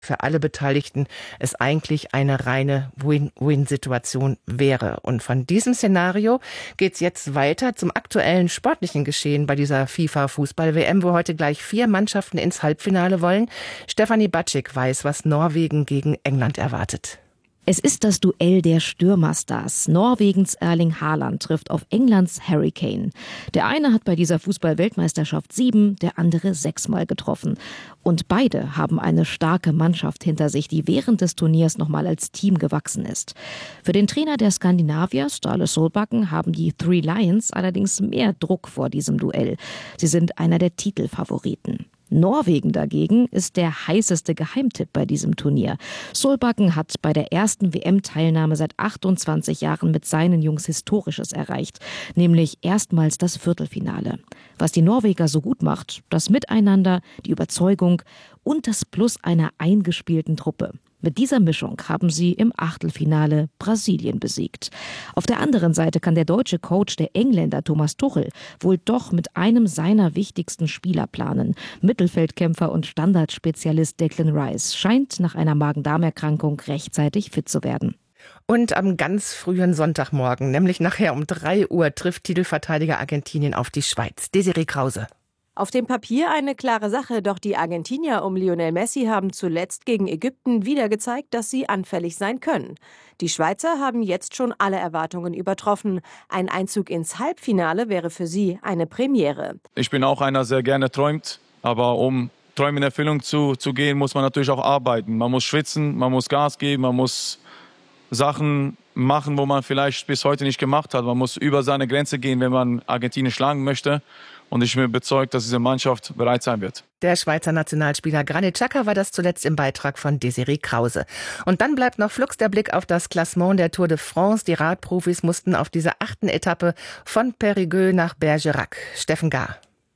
für alle Beteiligten es eigentlich eine reine Win-Win-Situation wäre. Und von diesem Szenario geht's jetzt weiter zum aktuellen sportlichen Geschehen bei dieser FIFA-Fußball-WM, wo heute gleich 4 Mannschaften ins Halbfinale wollen. Stefanie Batschik weiß, was Norwegen gegen England erwartet. Es ist das Duell der Stürmerstars. Norwegens Erling Haaland trifft auf Englands Harry Kane. Der eine hat bei dieser Fußball-Weltmeisterschaft 7, der andere 6-mal getroffen. Und beide haben eine starke Mannschaft hinter sich, die während des Turniers nochmal als Team gewachsen ist. Für den Trainer der Skandinavier, Sturle Solbakken, haben die Three Lions allerdings mehr Druck vor diesem Duell. Sie sind einer der Titelfavoriten. Norwegen dagegen ist der heißeste Geheimtipp bei diesem Turnier. Solbakken hat bei der ersten WM-Teilnahme seit 28 Jahren mit seinen Jungs Historisches erreicht, nämlich erstmals das Viertelfinale. Was die Norweger so gut macht, das Miteinander, die Überzeugung und das Plus einer eingespielten Truppe. Mit dieser Mischung haben sie im Achtelfinale Brasilien besiegt. Auf der anderen Seite kann der deutsche Coach, der Engländer Thomas Tuchel, wohl doch mit einem seiner wichtigsten Spieler planen. Mittelfeldkämpfer und Standardspezialist Declan Rice scheint nach einer Magen-Darm-Erkrankung rechtzeitig fit zu werden. Und am ganz frühen Sonntagmorgen, nämlich nachher um 3 Uhr, trifft Titelverteidiger Argentinien auf die Schweiz. Desiree Krause. Auf dem Papier eine klare Sache, doch die Argentinier um Lionel Messi haben zuletzt gegen Ägypten wieder gezeigt, dass sie anfällig sein können. Die Schweizer haben jetzt schon alle Erwartungen übertroffen. Ein Einzug ins Halbfinale wäre für sie eine Premiere. Ich bin auch einer, der sehr gerne träumt, aber um Träume in Erfüllung zu gehen, muss man natürlich auch arbeiten. Man muss schwitzen, man muss Gas geben, man muss Sachen machen, wo man vielleicht bis heute nicht gemacht hat. Man muss über seine Grenze gehen, wenn man Argentinien schlagen möchte. Und ich bin überzeugt, dass diese Mannschaft bereit sein wird. Der Schweizer Nationalspieler Granit Xhaka war das zuletzt im Beitrag von Desiree Krause. Und dann bleibt noch flugs der Blick auf das Klassement der Tour de France. Die Radprofis mussten auf dieser 8. Etappe von Périgueux nach Bergerac. Steffen Gahr.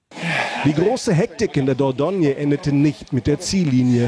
Die große Hektik in der Dordogne endete nicht mit der Ziellinie.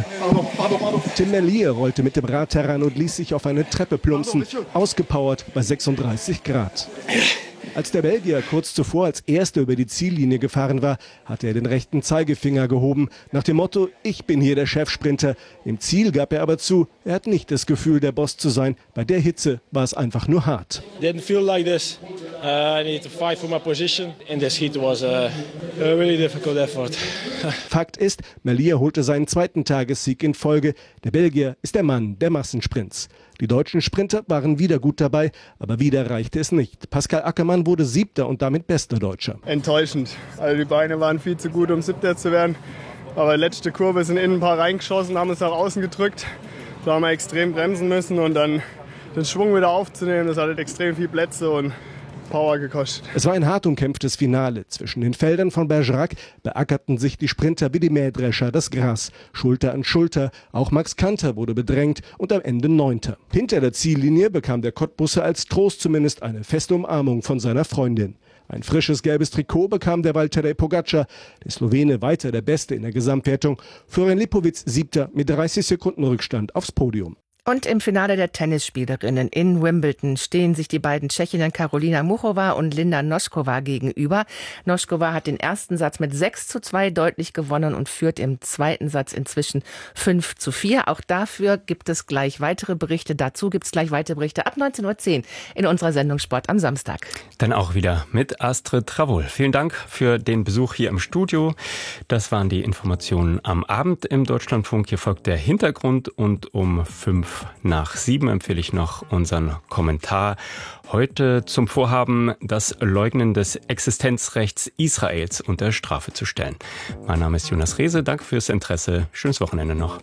Tim Merlier rollte mit dem Rad heran und ließ sich auf eine Treppe plumpsen, ausgepowert bei 36 Grad. Als der Belgier kurz zuvor als Erster über die Ziellinie gefahren war, hatte er den rechten Zeigefinger gehoben, nach dem Motto, ich bin hier der Chefsprinter. Im Ziel gab er aber zu, er hat nicht das Gefühl, der Boss zu sein. Bei der Hitze war es einfach nur hart. Didn't feel like this. I need to fight for my position. In this heat was a really difficult effort. Fakt ist, Merlier holte seinen 2. Tagessieg in Folge. Der Belgier ist der Mann der Massensprints. Die deutschen Sprinter waren wieder gut dabei, aber wieder reichte es nicht. Pascal Ackermann wurde 7. und damit bester Deutscher. Enttäuschend. Also die Beine waren viel zu gut, um 7. zu werden. Aber letzte Kurve sind innen ein paar reingeschossen, haben es nach außen gedrückt. Da haben wir extrem bremsen müssen und dann den Schwung wieder aufzunehmen. Das hat extrem viel Plätze und Power gekostet. Es war ein hart umkämpftes Finale. Zwischen den Feldern von Bergerac beackerten sich die Sprinter wie die Mähdrescher das Gras. Schulter an Schulter. Auch Max Kanter wurde bedrängt und am Ende 9. Hinter der Ziellinie bekam der Cottbusser als Trost zumindest eine feste Umarmung von seiner Freundin. Ein frisches gelbes Trikot bekam der Valtteri Pogačar. Der Slowene weiter der Beste in der Gesamtwertung. Florian Lipowitz 7. mit 30 Sekunden Rückstand aufs Podium. Und im Finale der Tennisspielerinnen in Wimbledon stehen sich die beiden Tschechinnen Karolina Muchova und Linda Noskova gegenüber. Noskova hat den ersten Satz mit 6:2 deutlich gewonnen und führt im zweiten Satz inzwischen 5:4. Auch dafür gibt es gleich weitere Berichte. Dazu gibt es gleich weitere Berichte ab 19:10 Uhr in unserer Sendung Sport am Samstag. Dann auch wieder mit Astrid Travol. Vielen Dank für den Besuch hier im Studio. Das waren die Informationen am Abend im Deutschlandfunk. Hier folgt der Hintergrund und um 6:55 empfehle ich noch unseren Kommentar. Heute zum Vorhaben, das Leugnen des Existenzrechts Israels unter Strafe zu stellen. Mein Name ist Jonas Rehse. Danke fürs Interesse. Schönes Wochenende noch.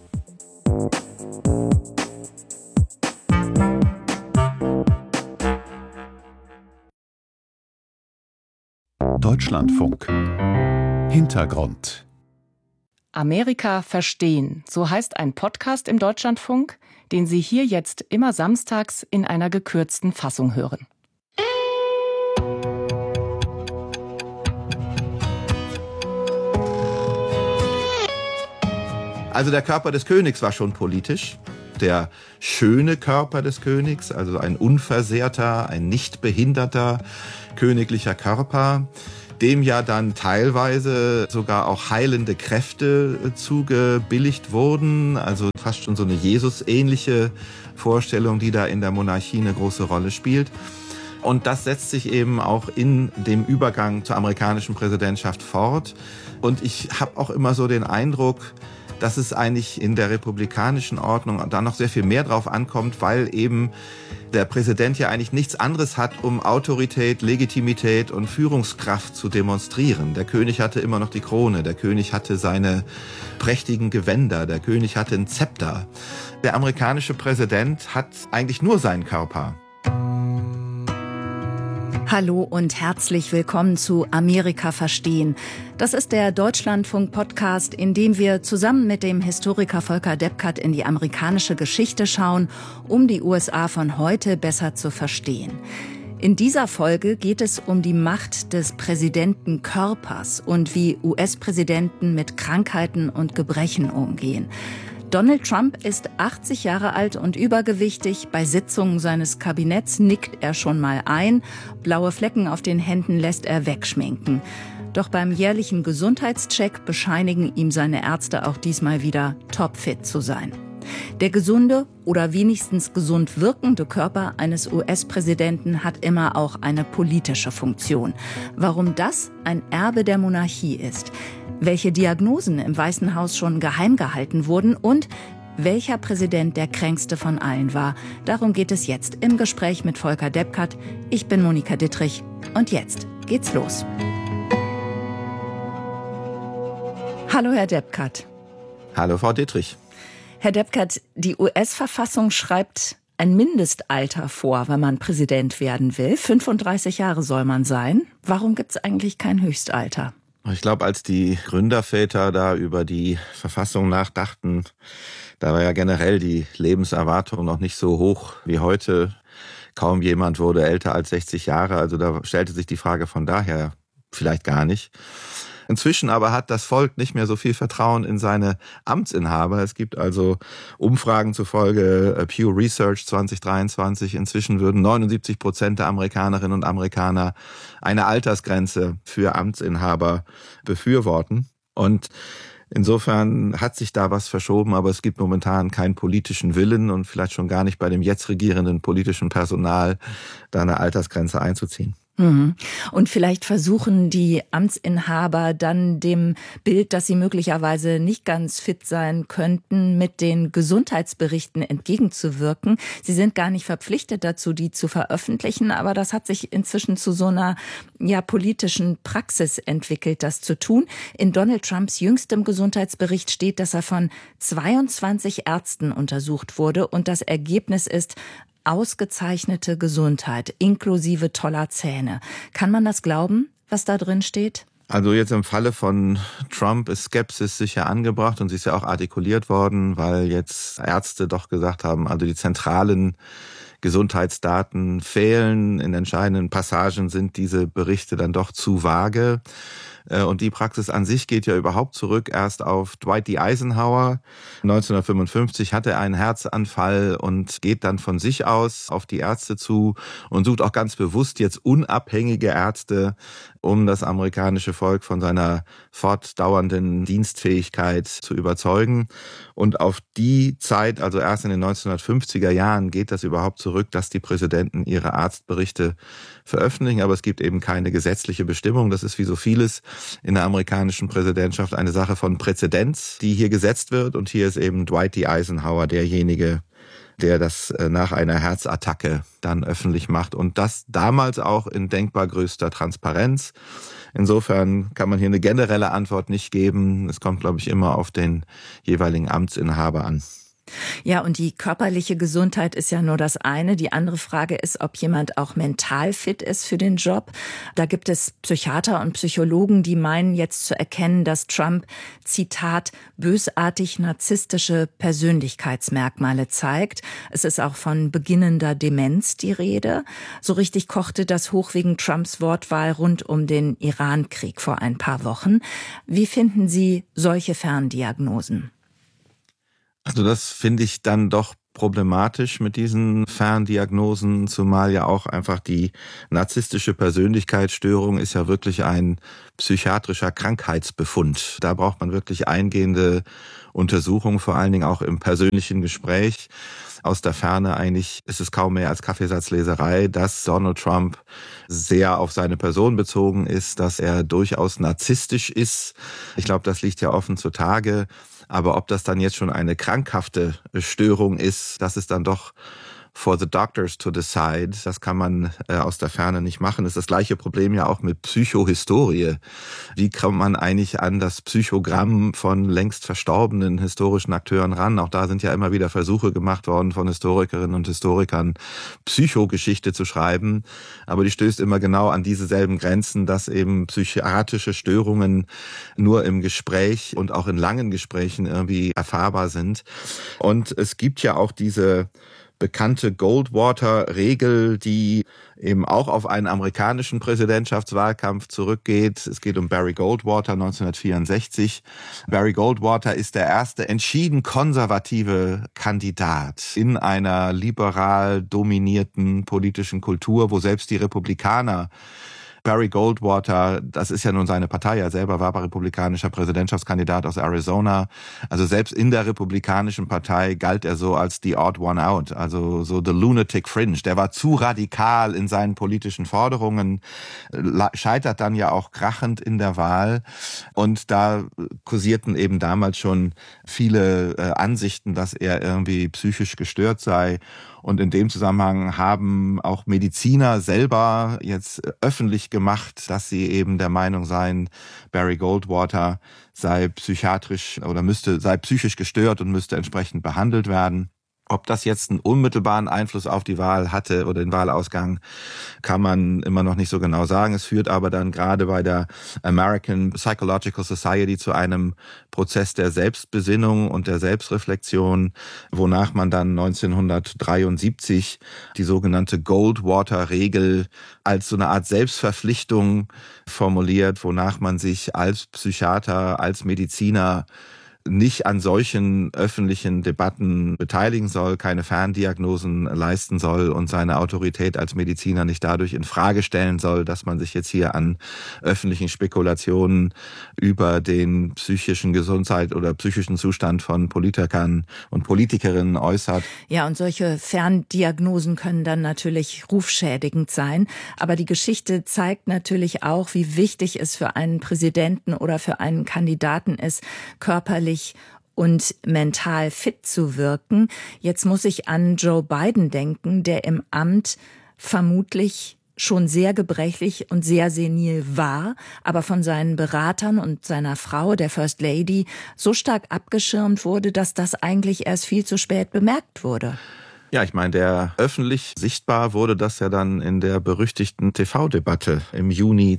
Deutschlandfunk. Hintergrund. Amerika verstehen, so heißt ein Podcast im Deutschlandfunk, den Sie hier jetzt immer samstags in einer gekürzten Fassung hören. Also der Körper des Königs war schon politisch. Der schöne Körper des Königs, also ein unversehrter, ein nicht behinderter königlicher Körper, dem ja dann teilweise sogar auch heilende Kräfte zugebilligt wurden. Also fast schon so eine Jesus-ähnliche Vorstellung, die da in der Monarchie eine große Rolle spielt. Und das setzt sich eben auch in dem Übergang zur amerikanischen Präsidentschaft fort. Und ich habe auch immer so den Eindruck, dass es eigentlich in der republikanischen Ordnung da noch sehr viel mehr drauf ankommt, weil eben der Präsident ja eigentlich nichts anderes hat, um Autorität, Legitimität und Führungskraft zu demonstrieren. Der König hatte immer noch die Krone, der König hatte seine prächtigen Gewänder, der König hatte ein Zepter. Der amerikanische Präsident hat eigentlich nur seinen Körper. Hallo und herzlich willkommen zu Amerika verstehen. Das ist der Deutschlandfunk-Podcast, in dem wir zusammen mit dem Historiker Volker Deppkat in die amerikanische Geschichte schauen, um die USA von heute besser zu verstehen. In dieser Folge geht es um die Macht des Präsidentenkörpers und wie US-Präsidenten mit Krankheiten und Gebrechen umgehen. Donald Trump ist 80 Jahre alt und übergewichtig. Bei Sitzungen seines Kabinetts nickt er schon mal ein. Blaue Flecken auf den Händen lässt er wegschminken. Doch beim jährlichen Gesundheitscheck bescheinigen ihm seine Ärzte auch diesmal wieder topfit zu sein. Der gesunde oder wenigstens gesund wirkende Körper eines US-Präsidenten hat immer auch eine politische Funktion. Warum das ein Erbe der Monarchie ist, welche Diagnosen im Weißen Haus schon geheim gehalten wurden und welcher Präsident der kränkste von allen war, darum geht es jetzt im Gespräch mit Volker Deppkat. Ich bin Monika Dittrich und jetzt geht's los. Hallo Herr Deppkat. Hallo Frau Dittrich. Herr Deppkat, die US-Verfassung schreibt ein Mindestalter vor, wenn man Präsident werden will. 35 Jahre soll man sein. Warum gibt es eigentlich kein Höchstalter? Ich glaube, als die Gründerväter da über die Verfassung nachdachten, da war ja generell die Lebenserwartung noch nicht so hoch wie heute. Kaum jemand wurde älter als 60 Jahre. Also da stellte sich die Frage von daher vielleicht gar nicht. Inzwischen aber hat das Volk nicht mehr so viel Vertrauen in seine Amtsinhaber. Es gibt also Umfragen zufolge, Pew Research 2023, inzwischen würden 79% der Amerikanerinnen und Amerikaner eine Altersgrenze für Amtsinhaber befürworten. Und insofern hat sich da was verschoben, aber es gibt momentan keinen politischen Willen und vielleicht schon gar nicht bei dem jetzt regierenden politischen Personal, da eine Altersgrenze einzuziehen. Und vielleicht versuchen die Amtsinhaber dann dem Bild, dass sie möglicherweise nicht ganz fit sein könnten, mit den Gesundheitsberichten entgegenzuwirken. Sie sind gar nicht verpflichtet dazu, die zu veröffentlichen, aber das hat sich inzwischen zu so einer politischen Praxis entwickelt, das zu tun. In Donald Trumps jüngstem Gesundheitsbericht steht, dass er von 22 Ärzten untersucht wurde und das Ergebnis ist ausgezeichnete Gesundheit, inklusive toller Zähne. Kann man das glauben, was da drin steht? Also jetzt im Falle von Trump ist Skepsis sicher angebracht und sie ist ja auch artikuliert worden, weil jetzt Ärzte doch gesagt haben, also die zentralen Gesundheitsdaten fehlen. In entscheidenden Passagen sind diese Berichte dann doch zu vage. Und die Praxis an sich geht ja überhaupt zurück erst auf Dwight D. Eisenhower. 1955 hat er einen Herzanfall und geht dann von sich aus auf die Ärzte zu und sucht auch ganz bewusst jetzt unabhängige Ärzte, um das amerikanische Volk von seiner fortdauernden Dienstfähigkeit zu überzeugen. Und auf die Zeit, also erst in den 1950er Jahren, geht das überhaupt zurück, dass die Präsidenten ihre Arztberichte veröffentlichen. Aber es gibt eben keine gesetzliche Bestimmung. Das ist wie so vieles in der amerikanischen Präsidentschaft eine Sache von Präzedenz, die hier gesetzt wird. Und hier ist eben Dwight D. Eisenhower derjenige, der das nach einer Herzattacke dann öffentlich macht. Und das damals auch in denkbar größter Transparenz. Insofern kann man hier eine generelle Antwort nicht geben. Es kommt, glaube ich, immer auf den jeweiligen Amtsinhaber an. Ja, und die körperliche Gesundheit ist ja nur das eine. Die andere Frage ist, ob jemand auch mental fit ist für den Job. Da gibt es Psychiater und Psychologen, die meinen jetzt zu erkennen, dass Trump, Zitat, bösartig narzisstische Persönlichkeitsmerkmale zeigt. Es ist auch von beginnender Demenz die Rede. So richtig kochte das hoch wegen Trumps Wortwahl rund um den Iran-Krieg vor ein paar Wochen. Wie finden Sie solche Ferndiagnosen? Also das finde ich dann doch problematisch mit diesen Ferndiagnosen, zumal ja auch einfach die narzisstische Persönlichkeitsstörung ist ja wirklich ein psychiatrischer Krankheitsbefund. Da braucht man wirklich eingehende Untersuchungen, vor allen Dingen auch im persönlichen Gespräch. Aus der Ferne eigentlich ist es kaum mehr als Kaffeesatzleserei, dass Donald Trump sehr auf seine Person bezogen ist, dass er durchaus narzisstisch ist. Ich glaube, das liegt ja offen zutage. Aber ob das dann jetzt schon eine krankhafte Störung ist, das ist dann doch for the doctors to decide. Das kann man aus der Ferne nicht machen. Das ist das gleiche Problem ja auch mit Psychohistorie. Wie kommt man eigentlich an das Psychogramm von längst verstorbenen historischen Akteuren ran? Auch da sind ja immer wieder Versuche gemacht worden von Historikerinnen und Historikern, Psychogeschichte zu schreiben. Aber die stößt immer genau an dieselben Grenzen, dass eben psychiatrische Störungen nur im Gespräch und auch in langen Gesprächen irgendwie erfahrbar sind. Und es gibt ja auch diese bekannte Goldwater-Regel, die eben auch auf einen amerikanischen Präsidentschaftswahlkampf zurückgeht. Es geht um Barry Goldwater 1964. Barry Goldwater ist der erste entschieden konservative Kandidat in einer liberal dominierten politischen Kultur, wo selbst die Republikaner Barry Goldwater, das ist ja nun seine Partei, er selber war republikanischer Präsidentschaftskandidat aus Arizona. Also selbst in der republikanischen Partei galt er so als the odd one out, also so the lunatic fringe. Der war zu radikal in seinen politischen Forderungen, scheitert dann ja auch krachend in der Wahl. Und da kursierten eben damals schon viele Ansichten, dass er irgendwie psychisch gestört sei. Und in dem Zusammenhang haben auch Mediziner selber jetzt öffentlich gemacht, dass sie eben der Meinung seien, Barry Goldwater sei psychiatrisch oder sei psychisch gestört und müsste entsprechend behandelt werden. Ob das jetzt einen unmittelbaren Einfluss auf die Wahl hatte oder den Wahlausgang, kann man immer noch nicht so genau sagen. Es führt aber dann gerade bei der American Psychological Society zu einem Prozess der Selbstbesinnung und der Selbstreflexion, wonach man dann 1973 die sogenannte Goldwater-Regel als so eine Art Selbstverpflichtung formuliert, wonach man sich als Psychiater, als Mediziner nicht an solchen öffentlichen Debatten beteiligen soll, keine Ferndiagnosen leisten soll und seine Autorität als Mediziner nicht dadurch in Frage stellen soll, dass man sich jetzt hier an öffentlichen Spekulationen über den psychischen Gesundheit oder psychischen Zustand von Politikern und Politikerinnen äußert. Ja, und solche Ferndiagnosen können dann natürlich rufschädigend sein. Aber die Geschichte zeigt natürlich auch, wie wichtig es für einen Präsidenten oder für einen Kandidaten ist, körperlich und mental fit zu wirken. Jetzt muss ich an Joe Biden denken, der im Amt vermutlich schon sehr gebrechlich und sehr senil war, aber von seinen Beratern und seiner Frau, der First Lady, so stark abgeschirmt wurde, dass das eigentlich erst viel zu spät bemerkt wurde. Ja, ich meine, öffentlich sichtbar wurde das ja dann in der berüchtigten TV-Debatte im Juni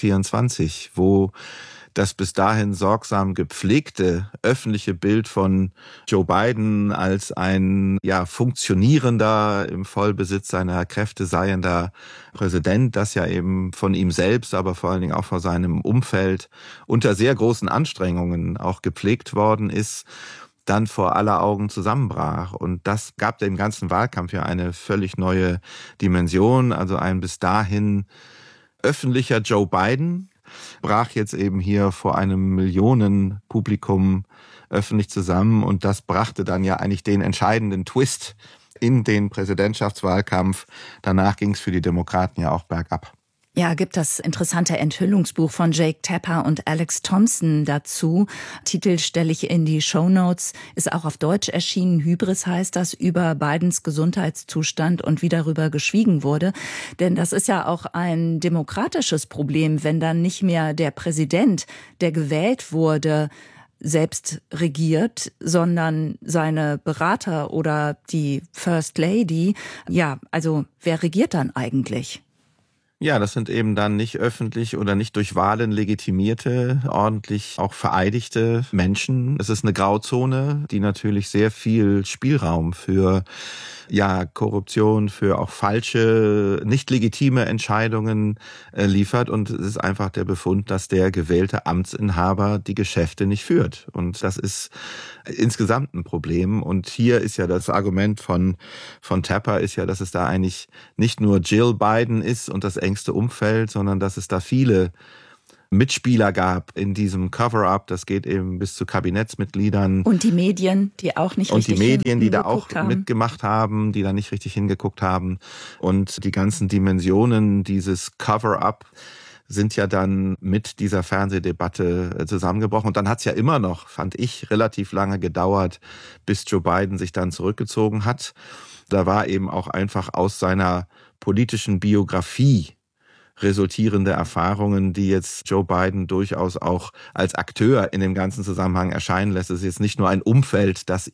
2024, wo das bis dahin sorgsam gepflegte öffentliche Bild von Joe Biden als ein funktionierender, im Vollbesitz seiner Kräfte seiender Präsident, das ja eben von ihm selbst, aber vor allen Dingen auch von seinem Umfeld unter sehr großen Anstrengungen auch gepflegt worden ist, dann vor aller Augen zusammenbrach. Und das gab dem ganzen Wahlkampf ja eine völlig neue Dimension, also ein bis dahin öffentlicher Joe Biden brach jetzt eben hier vor einem Millionenpublikum öffentlich zusammen und das brachte dann ja eigentlich den entscheidenden Twist in den Präsidentschaftswahlkampf. Danach ging es für die Demokraten ja auch bergab. Ja, gibt das interessante Enthüllungsbuch von Jake Tapper und Alex Thompson dazu. Titel stelle ich in die Shownotes. Ist auch auf Deutsch erschienen. Hybris heißt das, über Bidens Gesundheitszustand und wie darüber geschwiegen wurde. Denn das ist ja auch ein demokratisches Problem, wenn dann nicht mehr der Präsident, der gewählt wurde, selbst regiert, sondern seine Berater oder die First Lady. Ja, also wer regiert dann eigentlich? Ja, das sind eben dann nicht öffentlich oder nicht durch Wahlen legitimierte, ordentlich auch vereidigte Menschen. Es ist eine Grauzone, die natürlich sehr viel Spielraum für Korruption, für auch falsche, nicht legitime Entscheidungen liefert. Und es ist einfach der Befund, dass der gewählte Amtsinhaber die Geschäfte nicht führt. Und das ist insgesamt ein Problem. Und hier ist ja das Argument von Tapper ist ja, dass es da eigentlich nicht nur Jill Biden ist und das engste Umfeld, sondern dass es da viele Mitspieler gab in diesem Cover-up. Das geht eben bis zu Kabinettsmitgliedern. Und die Medien, die auch nicht richtig hingeguckt haben. Und die Medien, die da auch haben. mitgemacht haben, die da nicht richtig hingeguckt haben. Und die ganzen Dimensionen dieses Cover-up sind ja dann mit dieser Fernsehdebatte zusammengebrochen. Und dann hat es ja immer noch, fand ich, relativ lange gedauert, bis Joe Biden sich dann zurückgezogen hat. Da war eben auch einfach aus seiner politischen Biografie resultierende Erfahrungen, die jetzt Joe Biden durchaus auch als Akteur in dem ganzen Zusammenhang erscheinen lässt. Es ist jetzt nicht nur ein Umfeld, das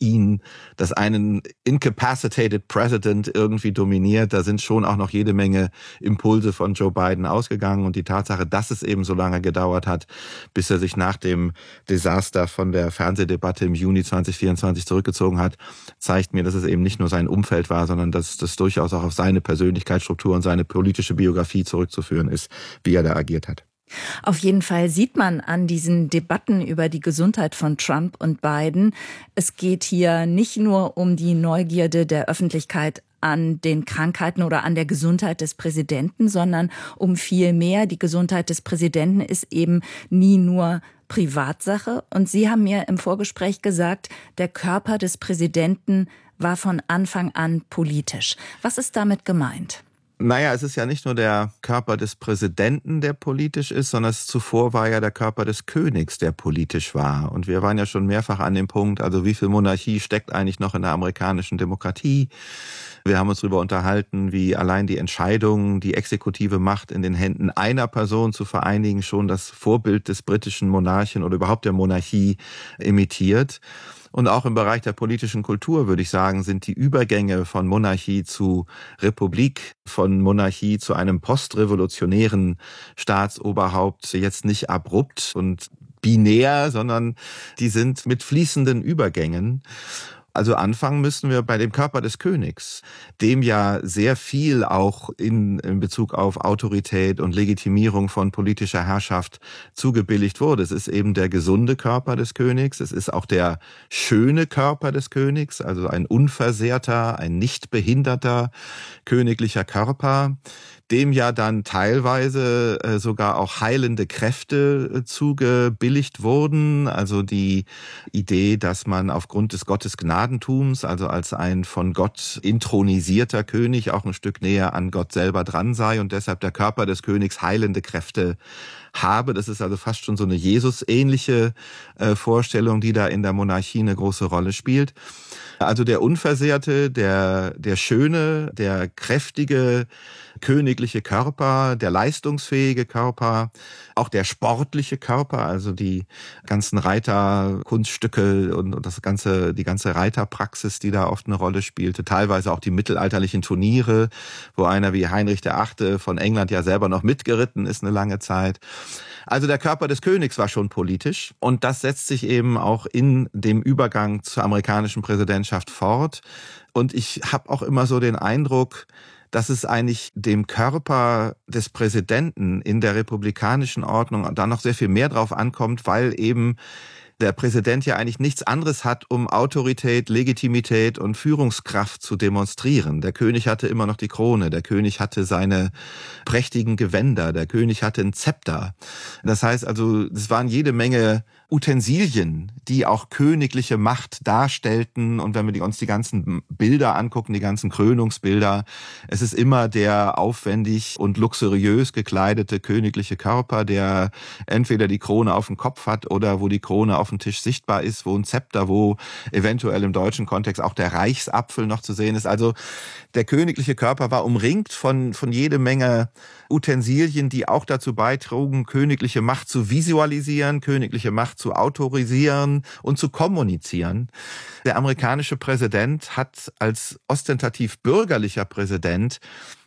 einen incapacitated President irgendwie dominiert. Da sind schon auch noch jede Menge Impulse von Joe Biden ausgegangen. Und die Tatsache, dass es eben so lange gedauert hat, bis er sich nach dem Desaster von der Fernsehdebatte im Juni 2024 zurückgezogen hat, zeigt mir, dass es eben nicht nur sein Umfeld war, sondern dass das durchaus auch auf seine Persönlichkeitsstruktur und seine politische Biografie zurückzuführen ist, wie er da agiert hat. Auf jeden Fall sieht man an diesen Debatten über die Gesundheit von Trump und Biden, es geht hier nicht nur um die Neugierde der Öffentlichkeit an den Krankheiten oder an der Gesundheit des Präsidenten, sondern um viel mehr. Die Gesundheit des Präsidenten ist eben nie nur Privatsache. Und Sie haben mir im Vorgespräch gesagt, der Körper des Präsidenten war von Anfang an politisch. Was ist damit gemeint? Naja, es ist ja nicht nur der Körper des Präsidenten, der politisch ist, sondern zuvor war ja der Körper des Königs, der politisch war. Und wir waren ja schon mehrfach an dem Punkt, also wie viel Monarchie steckt eigentlich noch in der amerikanischen Demokratie? Wir haben uns darüber unterhalten, wie allein die Entscheidung, die exekutive Macht in den Händen einer Person zu vereinigen, schon das Vorbild des britischen Monarchen oder überhaupt der Monarchie imitiert. Und auch im Bereich der politischen Kultur, würde ich sagen, sind die Übergänge von Monarchie zu Republik, von Monarchie zu einem postrevolutionären Staatsoberhaupt jetzt nicht abrupt und binär, sondern die sind mit fließenden Übergängen. Also anfangen müssen wir bei dem Körper des Königs, dem ja sehr viel auch in Bezug auf Autorität und Legitimierung von politischer Herrschaft zugebilligt wurde. Es ist eben der gesunde Körper des Königs, es ist auch der schöne Körper des Königs, also ein unversehrter, ein nicht behinderter königlicher Körper, dem ja dann teilweise sogar auch heilende Kräfte zugebilligt wurden. Also die Idee, dass man aufgrund des Gottesgnadentums, also als ein von Gott inthronisierter König, auch ein Stück näher an Gott selber dran sei und deshalb der Körper des Königs heilende Kräfte habe. Das ist also fast schon so eine Jesus-ähnliche Vorstellung, die da in der Monarchie eine große Rolle spielt. Also der unversehrte, der schöne, der kräftige, königliche Körper, der leistungsfähige Körper, auch der sportliche Körper, also die ganzen Reiterkunststücke und die ganze Reiterpraxis, die da oft eine Rolle spielte, teilweise auch die mittelalterlichen Turniere, wo einer wie Heinrich VIII. Von England ja selber noch mitgeritten ist eine lange Zeit. Also der Körper des Königs war schon politisch und das setzt sich eben auch in dem Übergang zur amerikanischen Präsidentschaft fort. Und ich habe auch immer so den Eindruck, dass es eigentlich dem Körper des Präsidenten in der republikanischen Ordnung da noch sehr viel mehr drauf ankommt, weil eben der Präsident ja eigentlich nichts anderes hat, um Autorität, Legitimität und Führungskraft zu demonstrieren. Der König hatte immer noch die Krone, der König hatte seine prächtigen Gewänder, der König hatte ein Zepter. Das heißt also, es waren jede Menge Utensilien, die auch königliche Macht darstellten. Und wenn wir uns die ganzen Bilder angucken, die ganzen Krönungsbilder, es ist immer der aufwendig und luxuriös gekleidete königliche Körper, der entweder die Krone auf dem Kopf hat oder wo die Krone auf dem Tisch sichtbar ist, wo ein Zepter, wo eventuell im deutschen Kontext auch der Reichsapfel noch zu sehen ist. Also der königliche Körper war umringt von jede Menge Utensilien, die auch dazu beitrugen, königliche Macht zu visualisieren, königliche Macht zu autorisieren und zu kommunizieren. Der amerikanische Präsident hat als ostentativ bürgerlicher Präsident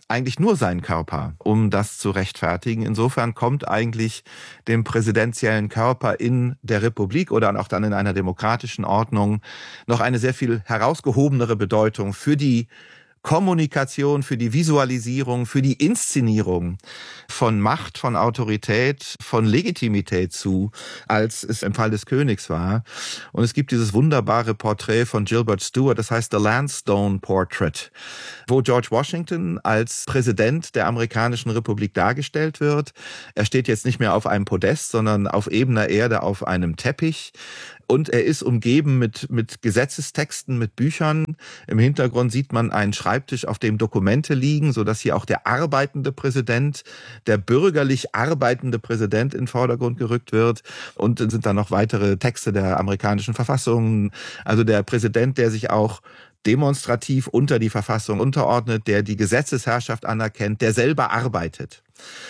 eigentlich nur sein Körper, um das zu rechtfertigen. Insofern kommt eigentlich dem präsidentiellen Körper in der Republik oder auch dann in einer demokratischen Ordnung noch eine sehr viel herausgehobenere Bedeutung für die Kommunikation, für die Visualisierung, für die Inszenierung von Macht, von Autorität, von Legitimität zu, als es im Fall des Königs war. Und es gibt dieses wunderbare Porträt von Gilbert Stuart, das heißt The Lansdowne Portrait, wo George Washington als Präsident der amerikanischen Republik dargestellt wird. Er steht jetzt nicht mehr auf einem Podest, sondern auf ebener Erde auf einem Teppich. Und er ist umgeben mit Gesetzestexten, mit Büchern. Im Hintergrund sieht man einen Schreibtisch, auf dem Dokumente liegen, sodass hier auch der arbeitende Präsident, der bürgerlich arbeitende Präsident in den Vordergrund gerückt wird. Und dann sind da noch weitere Texte der amerikanischen Verfassung. Also der Präsident, der sich auch demonstrativ unter die Verfassung unterordnet, der die Gesetzesherrschaft anerkennt, der selber arbeitet.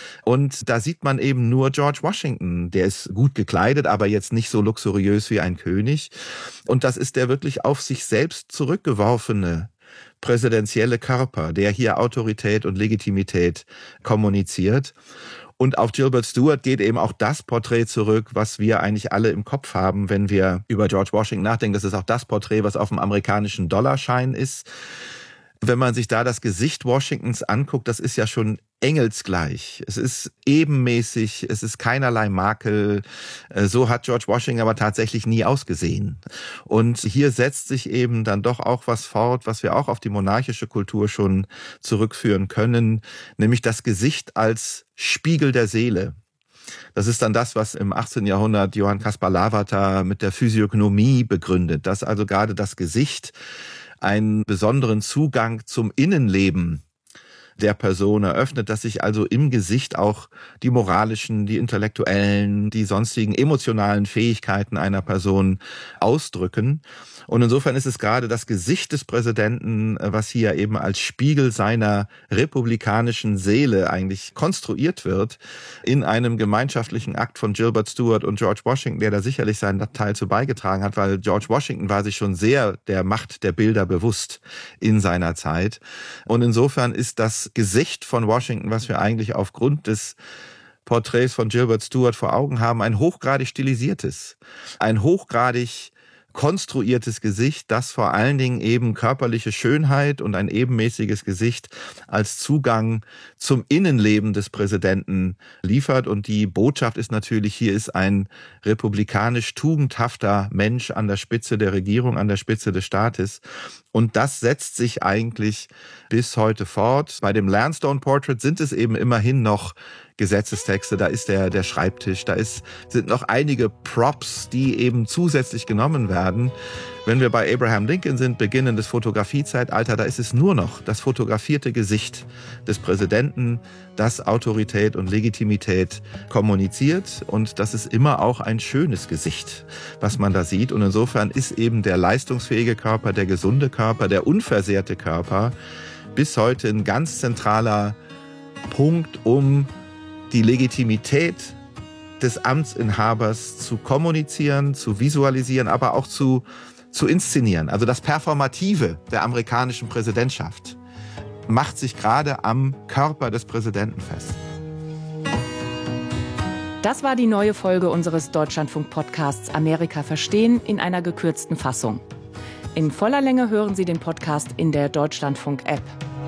Und da sieht man eben nur George Washington. Der ist gut gekleidet, aber jetzt nicht so luxuriös wie ein König. Und das ist der wirklich auf sich selbst zurückgeworfene präsidentielle Körper, der hier Autorität und Legitimität kommuniziert. Und auf Gilbert Stuart geht eben auch das Porträt zurück, was wir eigentlich alle im Kopf haben, wenn wir über George Washington nachdenken. Das ist auch das Porträt, was auf dem amerikanischen Dollarschein ist. Wenn man sich da das Gesicht Washingtons anguckt, das ist ja schon engelsgleich. Es ist ebenmäßig, es ist keinerlei Makel. So hat George Washington aber tatsächlich nie ausgesehen. Und hier setzt sich eben dann doch auch was fort, was wir auch auf die monarchische Kultur schon zurückführen können, nämlich das Gesicht als Spiegel der Seele. Das ist dann das, was im 18. Jahrhundert Johann Caspar Lavater mit der Physiognomie begründet, dass also gerade das Gesicht einen besonderen Zugang zum Innenleben der Person eröffnet, dass sich also im Gesicht auch die moralischen, die intellektuellen, die sonstigen emotionalen Fähigkeiten einer Person ausdrücken. Und insofern ist es gerade das Gesicht des Präsidenten, was hier eben als Spiegel seiner republikanischen Seele eigentlich konstruiert wird, in einem gemeinschaftlichen Akt von Gilbert Stuart und George Washington, der da sicherlich seinen Teil zu beigetragen hat, weil George Washington war sich schon sehr der Macht der Bilder bewusst in seiner Zeit. Und insofern ist das Gesicht von Washington, was wir eigentlich aufgrund des Porträts von Gilbert Stuart vor Augen haben, ein hochgradig stilisiertes, ein hochgradig konstruiertes Gesicht, das vor allen Dingen eben körperliche Schönheit und ein ebenmäßiges Gesicht als Zugang zum Innenleben des Präsidenten liefert. Und die Botschaft ist natürlich, hier ist ein republikanisch tugendhafter Mensch an der Spitze der Regierung, an der Spitze des Staates. Und das setzt sich eigentlich bis heute fort. Bei dem Lansdowne Portrait sind es eben immerhin noch Gesetzestexte, da ist der Schreibtisch, sind noch einige Props, die eben zusätzlich genommen werden. Wenn wir bei Abraham Lincoln sind, beginnendes Fotografiezeitalter, da ist es nur noch das fotografierte Gesicht des Präsidenten, das Autorität und Legitimität kommuniziert. Und das ist immer auch ein schönes Gesicht, was man da sieht. Und insofern ist eben der leistungsfähige Körper, der gesunde Körper, der unversehrte Körper bis heute ein ganz zentraler Punkt, um die Legitimität des Amtsinhabers zu kommunizieren, zu visualisieren, aber auch zu inszenieren. Also das Performative der amerikanischen Präsidentschaft macht sich gerade am Körper des Präsidenten fest. Das war die neue Folge unseres Deutschlandfunk-Podcasts Amerika verstehen in einer gekürzten Fassung. In voller Länge hören Sie den Podcast in der Deutschlandfunk-App.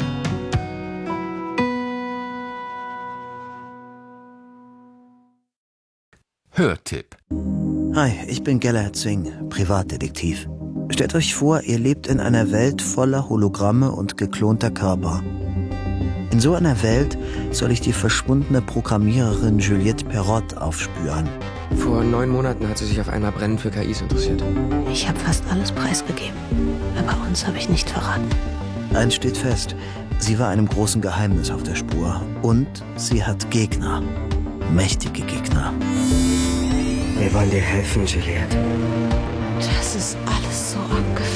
Hörtipp. Hi, ich bin Galahad Singh, Privatdetektiv. Stellt euch vor, ihr lebt in einer Welt voller Hologramme und geklonter Körper. In so einer Welt soll ich die verschwundene Programmiererin Juliette Perrott aufspüren. Vor 9 Monaten hat sie sich auf einmal brennend für KIs interessiert. Ich habe fast alles preisgegeben, aber uns habe ich nicht verraten. Eins steht fest, sie war einem großen Geheimnis auf der Spur. Und sie hat Gegner. Mächtige Gegner. Wir wollen dir helfen, Juliette. Das ist alles so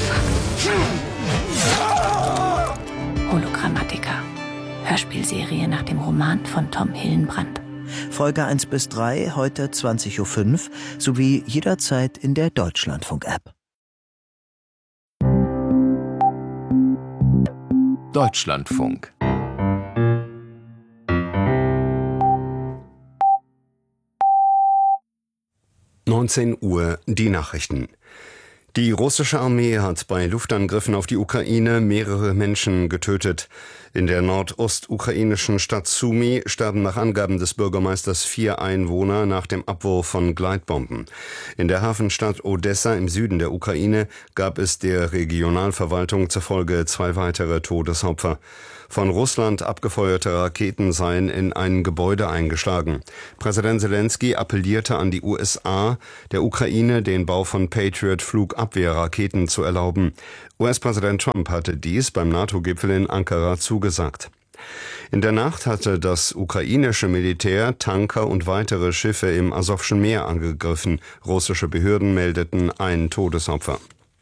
abgefuckt. Hologrammatica. Hörspielserie nach dem Roman von Tom Hillenbrand. Folge 1-3, heute 20.05 Uhr, sowie jederzeit in der Deutschlandfunk-App. Deutschlandfunk. 19 Uhr die Nachrichten. Die russische Armee hat bei Luftangriffen auf die Ukraine mehrere Menschen getötet. In der nordostukrainischen Stadt Sumy starben nach Angaben des Bürgermeisters 4 Einwohner nach dem Abwurf von Gleitbomben. In der Hafenstadt Odessa im Süden der Ukraine gab es der Regionalverwaltung zufolge 2 weitere Todesopfer. Von Russland abgefeuerte Raketen seien in ein Gebäude eingeschlagen. Präsident Zelensky appellierte an die USA, der Ukraine den Bau von Patriot-Flugabwehrraketen zu erlauben. US-Präsident Trump hatte dies beim NATO-Gipfel in Ankara zugesagt. In der Nacht hatte das ukrainische Militär Tanker und weitere Schiffe im Asowschen Meer angegriffen. Russische Behörden meldeten ein Todesopfer.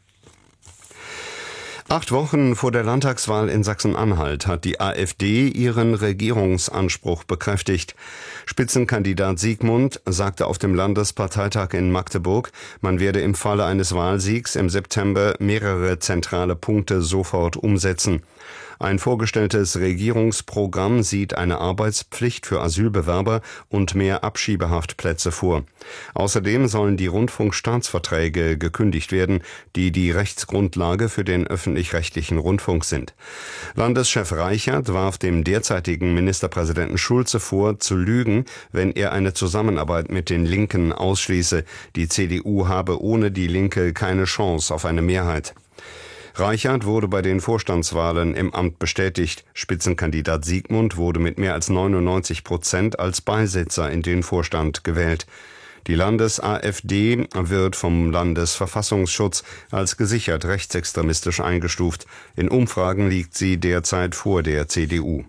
8 Wochen vor der Landtagswahl in Sachsen-Anhalt hat die AfD ihren Regierungsanspruch bekräftigt. Spitzenkandidat Siegmund sagte auf dem Landesparteitag in Magdeburg, man werde im Falle eines Wahlsiegs im September mehrere zentrale Punkte sofort umsetzen. Ein vorgestelltes Regierungsprogramm sieht eine Arbeitspflicht für Asylbewerber und mehr Abschiebehaftplätze vor. Außerdem sollen die Rundfunkstaatsverträge gekündigt werden, die die Rechtsgrundlage für den öffentlich-rechtlichen Rundfunk sind. Landeschef Reichert warf dem derzeitigen Ministerpräsidenten Schulze vor, zu lügen, wenn er eine Zusammenarbeit mit den Linken ausschließe. Die CDU habe ohne die Linke keine Chance auf eine Mehrheit. Reichert wurde bei den Vorstandswahlen im Amt bestätigt. Spitzenkandidat Siegmund wurde mit mehr als 99% als Beisitzer in den Vorstand gewählt. Die Landes-AfD wird vom Landesverfassungsschutz als gesichert rechtsextremistisch eingestuft. In Umfragen liegt sie derzeit vor der CDU.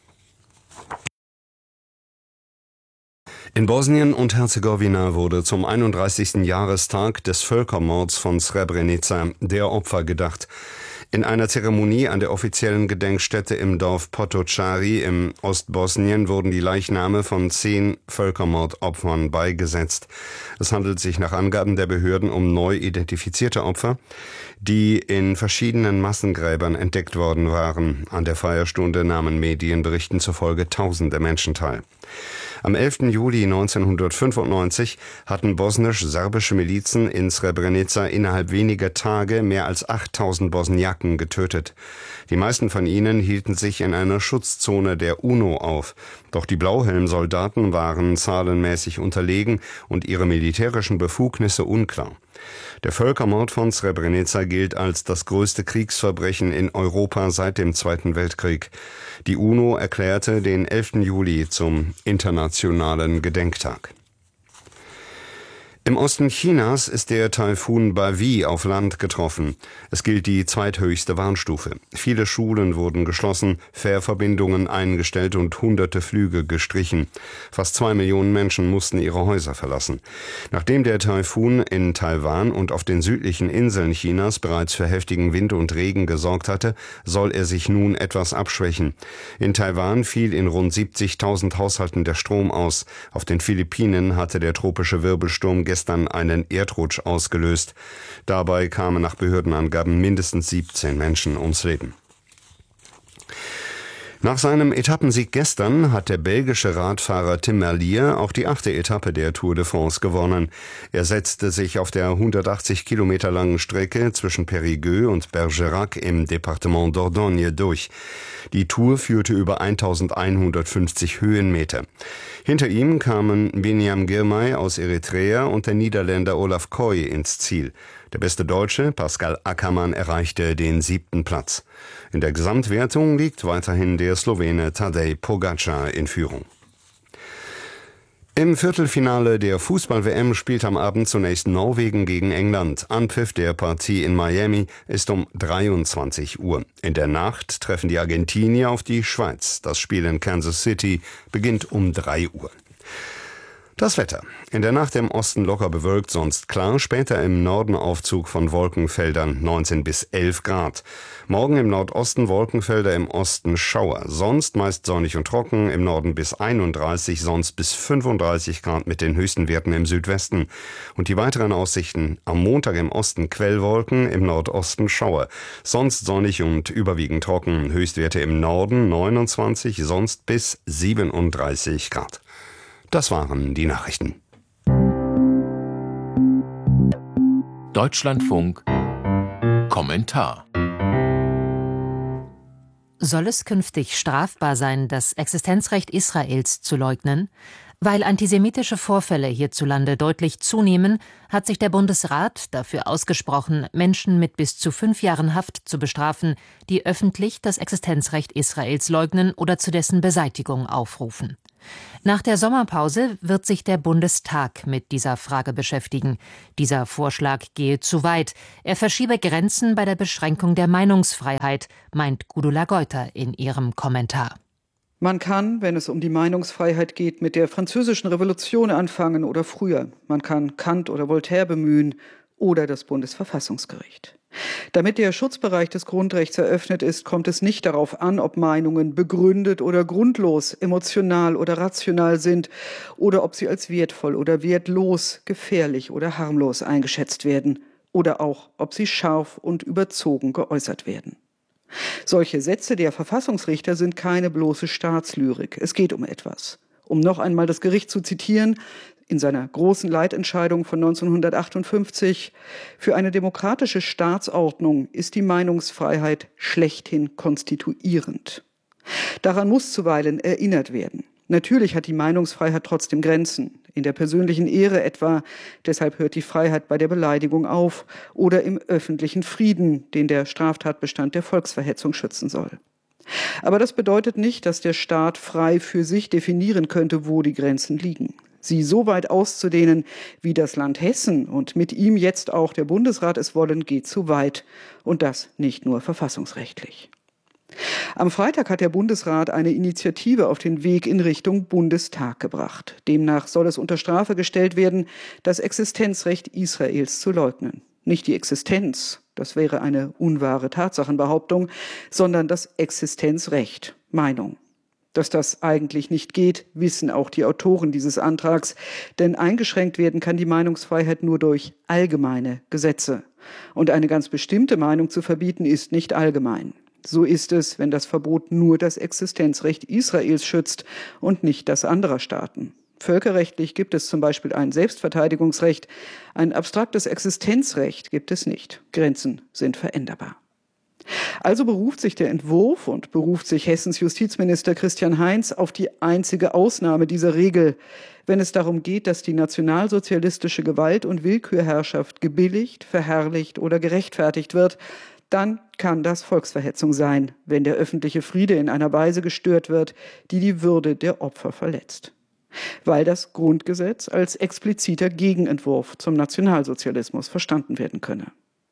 In Bosnien und Herzegowina wurde zum 31. Jahrestag des Völkermords von Srebrenica der Opfer gedacht. In einer Zeremonie an der offiziellen Gedenkstätte im Dorf Potocari im Ostbosnien wurden die Leichname von 10 Völkermordopfern beigesetzt. Es handelt sich nach Angaben der Behörden um neu identifizierte Opfer, die in verschiedenen Massengräbern entdeckt worden waren. An der Feierstunde nahmen Medienberichten zufolge Tausende Menschen teil. Am 11. Juli 1995 hatten bosnisch-serbische Milizen in Srebrenica innerhalb weniger Tage mehr als 8000 Bosniaken getötet. Die meisten von ihnen hielten sich in einer Schutzzone der UNO auf. Doch die Blauhelmsoldaten waren zahlenmäßig unterlegen und ihre militärischen Befugnisse unklar. Der Völkermord von Srebrenica gilt als das größte Kriegsverbrechen in Europa seit dem Zweiten Weltkrieg. Die UNO erklärte den 11. Juli zum internationalen Gedenktag. Im Osten Chinas ist der Taifun Bavi auf Land getroffen. Es gilt die zweithöchste Warnstufe. Viele Schulen wurden geschlossen, Fährverbindungen eingestellt und hunderte Flüge gestrichen. Fast 2 Millionen Menschen mussten ihre Häuser verlassen. Nachdem der Taifun in Taiwan und auf den südlichen Inseln Chinas bereits für heftigen Wind und Regen gesorgt hatte, soll er sich nun etwas abschwächen. In Taiwan fiel in rund 70.000 Haushalten der Strom aus. Auf den Philippinen hatte der tropische Wirbelsturm gestern einen Erdrutsch ausgelöst. Dabei kamen nach Behördenangaben mindestens 17 Menschen ums Leben. Nach seinem Etappensieg gestern hat der belgische Radfahrer Tim Merlier auch die 8. Etappe der Tour de France gewonnen. Er setzte sich auf der 180 Kilometer langen Strecke zwischen Périgueux und Bergerac im Departement Dordogne durch. Die Tour führte über 1150 Höhenmeter. Hinter ihm kamen Binyam Girmay aus Eritrea und der Niederländer Olaf Koy ins Ziel. Der beste Deutsche, Pascal Ackermann, erreichte den 7. Platz. In der Gesamtwertung liegt weiterhin der Slowene Tadej Pogačar in Führung. Im Viertelfinale der Fußball-WM spielt am Abend zunächst Norwegen gegen England. Anpfiff der Partie in Miami ist um 23 Uhr. In der Nacht treffen die Argentinier auf die Schweiz. Das Spiel in Kansas City beginnt um 3 Uhr. Das Wetter. In der Nacht im Osten locker bewölkt, sonst klar. Später im Norden Aufzug von Wolkenfeldern, 19 bis 11 Grad. Morgen im Nordosten Wolkenfelder, im Osten Schauer. Sonst meist sonnig und trocken, im Norden bis 31, sonst bis 35 Grad mit den höchsten Werten im Südwesten. Und die weiteren Aussichten: am Montag im Osten Quellwolken, im Nordosten Schauer. Sonst sonnig und überwiegend trocken. Höchstwerte im Norden 29, sonst bis 37 Grad. Das waren die Nachrichten. Deutschlandfunk Kommentar. Soll es künftig strafbar sein, das Existenzrecht Israels zu leugnen? Weil antisemitische Vorfälle hierzulande deutlich zunehmen, hat sich der Bundesrat dafür ausgesprochen, Menschen mit bis zu 5 Jahren Haft zu bestrafen, die öffentlich das Existenzrecht Israels leugnen oder zu dessen Beseitigung aufrufen. Nach der Sommerpause wird sich der Bundestag mit dieser Frage beschäftigen. Dieser Vorschlag gehe zu weit. Er verschiebe Grenzen bei der Beschränkung der Meinungsfreiheit, meint Gudula Geuter in ihrem Kommentar. Man kann, wenn es um die Meinungsfreiheit geht, mit der Französischen Revolution anfangen oder früher. Man kann Kant oder Voltaire bemühen oder das Bundesverfassungsgericht. Damit der Schutzbereich des Grundrechts eröffnet ist, kommt es nicht darauf an, ob Meinungen begründet oder grundlos, emotional oder rational sind oder ob sie als wertvoll oder wertlos, gefährlich oder harmlos eingeschätzt werden oder auch, ob sie scharf und überzogen geäußert werden. Solche Sätze der Verfassungsrichter sind keine bloße Staatslyrik. Es geht um etwas. Um noch einmal das Gericht zu zitieren, in seiner großen Leitentscheidung von 1958, für eine demokratische Staatsordnung ist die Meinungsfreiheit schlechthin konstituierend. Daran muss zuweilen erinnert werden. Natürlich hat die Meinungsfreiheit trotzdem Grenzen. In der persönlichen Ehre etwa, deshalb hört die Freiheit bei der Beleidigung auf, oder im öffentlichen Frieden, den der Straftatbestand der Volksverhetzung schützen soll. Aber das bedeutet nicht, dass der Staat frei für sich definieren könnte, wo die Grenzen liegen. Sie so weit auszudehnen, wie das Land Hessen und mit ihm jetzt auch der Bundesrat es wollen, geht zu weit. Und das nicht nur verfassungsrechtlich. Am Freitag hat der Bundesrat eine Initiative auf den Weg in Richtung Bundestag gebracht. Demnach soll es unter Strafe gestellt werden, das Existenzrecht Israels zu leugnen. Nicht die Existenz, das wäre eine unwahre Tatsachenbehauptung, sondern das Existenzrecht, Meinung. Dass das eigentlich nicht geht, wissen auch die Autoren dieses Antrags, denn eingeschränkt werden kann die Meinungsfreiheit nur durch allgemeine Gesetze. Und eine ganz bestimmte Meinung zu verbieten ist nicht allgemein. So ist es, wenn das Verbot nur das Existenzrecht Israels schützt und nicht das anderer Staaten. Völkerrechtlich gibt es zum Beispiel ein Selbstverteidigungsrecht, ein abstraktes Existenzrecht gibt es nicht. Grenzen sind veränderbar. Also beruft sich der Entwurf und beruft sich Hessens Justizminister Christian Heinz auf die einzige Ausnahme dieser Regel, wenn es darum geht, dass die nationalsozialistische Gewalt- und Willkürherrschaft gebilligt, verherrlicht oder gerechtfertigt wird. Dann kann das Volksverhetzung sein, wenn der öffentliche Friede in einer Weise gestört wird, die die Würde der Opfer verletzt. Weil das Grundgesetz als expliziter Gegenentwurf zum Nationalsozialismus verstanden werden könne.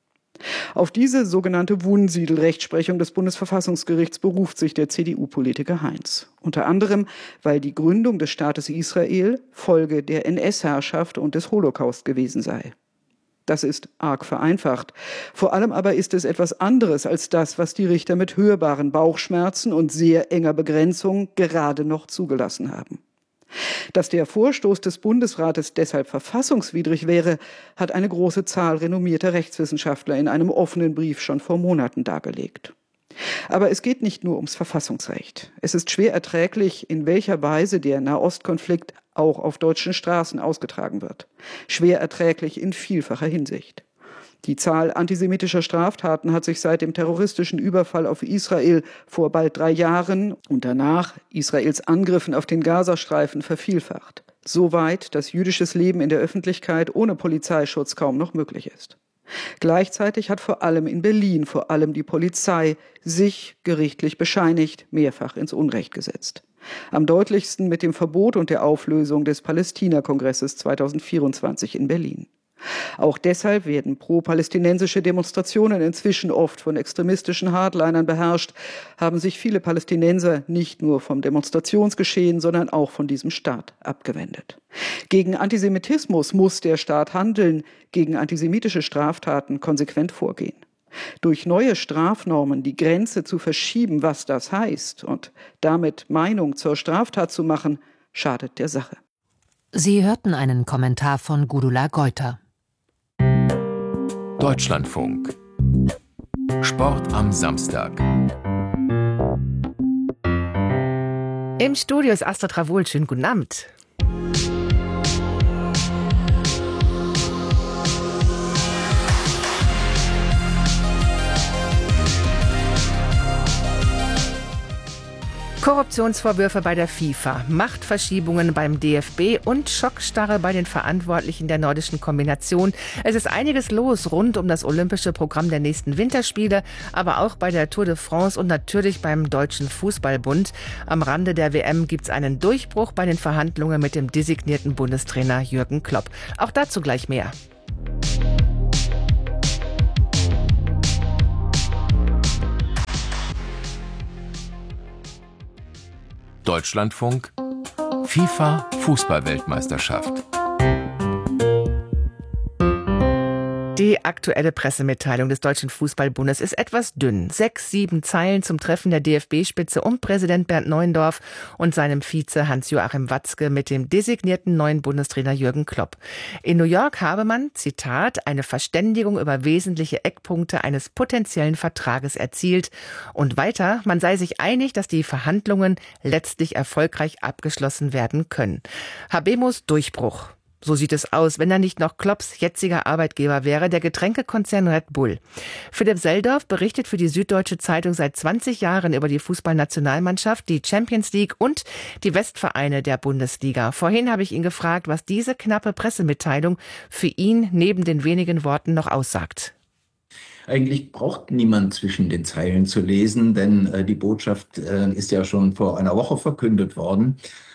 Auf diese sogenannte Wunsiedel-Rechtsprechung des Bundesverfassungsgerichts beruft sich der CDU-Politiker Heinz. Unter anderem, weil die Gründung des Staates Israel Folge der NS-Herrschaft und des Holocaust gewesen sei. Das ist arg vereinfacht. Vor allem aber ist es etwas anderes als das, was die Richter mit hörbaren Bauchschmerzen und sehr enger Begrenzung gerade noch zugelassen haben. Dass der Vorstoß des Bundesrates deshalb verfassungswidrig wäre, hat eine große Zahl renommierter Rechtswissenschaftler in einem offenen Brief schon vor Monaten dargelegt. Aber es geht nicht nur ums Verfassungsrecht. Es ist schwer erträglich, in welcher Weise der Nahostkonflikt auch auf deutschen Straßen ausgetragen wird. Schwer erträglich in vielfacher Hinsicht. Die Zahl antisemitischer Straftaten hat sich seit dem terroristischen Überfall auf Israel vor bald 3 Jahren und danach Israels Angriffen auf den Gazastreifen vervielfacht. So weit, dass jüdisches Leben in der Öffentlichkeit ohne Polizeischutz kaum noch möglich ist. Gleichzeitig hat vor allem in Berlin die Polizei sich gerichtlich bescheinigt mehrfach ins Unrecht gesetzt. Am deutlichsten mit dem Verbot und der Auflösung des Palästina-Kongresses 2024 in Berlin. Auch deshalb werden pro-palästinensische Demonstrationen inzwischen oft von extremistischen Hardlinern beherrscht, haben sich viele Palästinenser nicht nur vom Demonstrationsgeschehen, sondern auch von diesem Staat abgewendet. Gegen Antisemitismus muss der Staat handeln, gegen antisemitische Straftaten konsequent vorgehen. Durch neue Strafnormen die Grenze zu verschieben, was das heißt, und damit Meinung zur Straftat zu machen, schadet der Sache. Sie hörten einen Kommentar von Gudula Geuter. Deutschlandfunk. Sport am Samstag. Im Studio ist Astrid Travol. Schönen guten Abend. Korruptionsvorwürfe bei der FIFA, Machtverschiebungen beim DFB und Schockstarre bei den Verantwortlichen der nordischen Kombination. Es ist einiges los rund um das olympische Programm der nächsten Winterspiele, aber auch bei der Tour de France und natürlich beim Deutschen Fußballbund. Am Rande der WM gibt es einen Durchbruch bei den Verhandlungen mit dem designierten Bundestrainer Jürgen Klopp. Auch dazu gleich mehr. Deutschlandfunk FIFA Fußball-Weltmeisterschaft. Die aktuelle Pressemitteilung des Deutschen Fußballbundes ist etwas dünn. 6, 7 Zeilen zum Treffen der DFB-Spitze um Präsident Bernd Neuendorf und seinem Vize Hans-Joachim Watzke mit dem designierten neuen Bundestrainer Jürgen Klopp. In New York habe man, Zitat, eine Verständigung über wesentliche Eckpunkte eines potenziellen Vertrages erzielt. Und weiter, man sei sich einig, dass die Verhandlungen letztlich erfolgreich abgeschlossen werden können. Habemus Durchbruch. So sieht es aus, wenn er nicht noch Klopps jetziger Arbeitgeber wäre, der Getränkekonzern Red Bull. Philipp Seldorf berichtet für die Süddeutsche Zeitung seit 20 Jahren über die Fußballnationalmannschaft, die Champions League und die Westvereine der Bundesliga. Vorhin habe ich ihn gefragt, was diese knappe Pressemitteilung für ihn neben den wenigen Worten noch aussagt. Eigentlich braucht niemand zwischen den Zeilen zu lesen, denn die Botschaft ist ja schon vor einer Woche verkündet worden,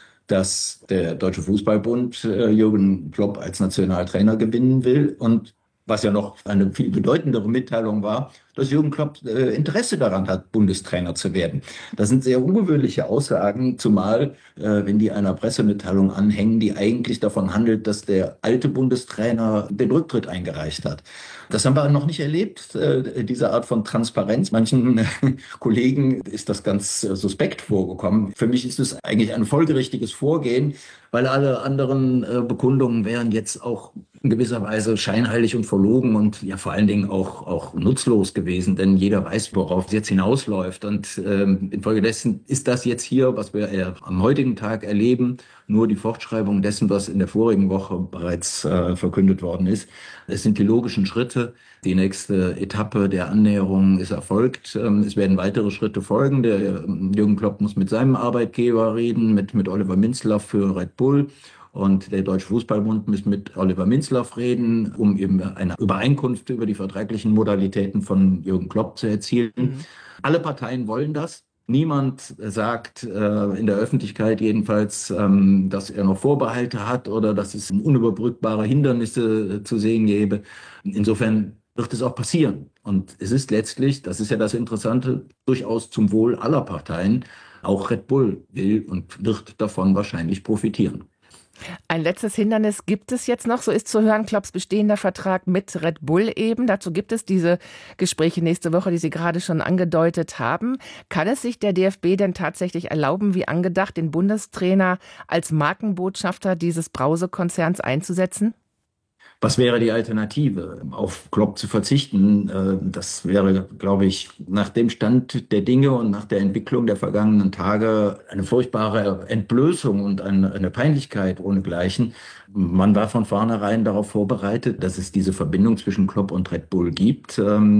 dass der Deutsche Fußballbund Jürgen Klopp als Nationaltrainer gewinnen will. Und was ja noch eine viel bedeutendere Mitteilung war, dass Jürgen Klopp Interesse daran hat, Bundestrainer zu werden. Das sind sehr ungewöhnliche Aussagen, zumal wenn die einer Pressemitteilung anhängen, die eigentlich davon handelt, dass der alte Bundestrainer den Rücktritt eingereicht hat. Das haben wir noch nicht erlebt, diese Art von Transparenz. Manchen Kollegen ist das ganz suspekt vorgekommen. Für mich ist es eigentlich ein folgerichtiges Vorgehen, weil alle anderen Bekundungen wären jetzt auch in gewisser Weise scheinheilig und verlogen und ja vor allen Dingen auch nutzlos gewesen, denn jeder weiß, worauf es jetzt hinausläuft. Und infolgedessen ist das jetzt hier, was wir am heutigen Tag erleben, nur die Fortschreibung dessen, was in der vorigen Woche bereits verkündet worden ist. Es sind die logischen Schritte. Die nächste Etappe der Annäherung ist erfolgt. Es werden weitere Schritte folgen. Der Jürgen Klopp muss mit seinem Arbeitgeber reden, mit Oliver Minzlaff für Red Bull. Und der Deutsche Fußballbund muss mit Oliver Minzlaff reden, um eben eine Übereinkunft über die vertraglichen Modalitäten von Jürgen Klopp zu erzielen. Alle Parteien wollen das. Niemand sagt in der Öffentlichkeit jedenfalls, dass er noch Vorbehalte hat oder dass es unüberbrückbare Hindernisse zu sehen gäbe. Insofern wird es auch passieren. Und es ist letztlich, das ist ja das Interessante, durchaus zum Wohl aller Parteien. Auch Red Bull will und wird davon wahrscheinlich profitieren. Ein letztes Hindernis gibt es jetzt noch, so ist zu hören, Klopps bestehender Vertrag mit Red Bull eben. Dazu gibt es diese Gespräche nächste Woche, die Sie gerade schon angedeutet haben. Kann es sich der DFB denn tatsächlich erlauben, wie angedacht, den Bundestrainer als Markenbotschafter dieses Brausekonzerns einzusetzen? Was wäre die Alternative? Auf Klopp zu verzichten, das wäre, glaube ich, nach dem Stand der Dinge und nach der Entwicklung der vergangenen Tage eine furchtbare Entblößung und eine Peinlichkeit ohnegleichen. Man war von vornherein darauf vorbereitet, dass es diese Verbindung zwischen Klopp und Red Bull gibt.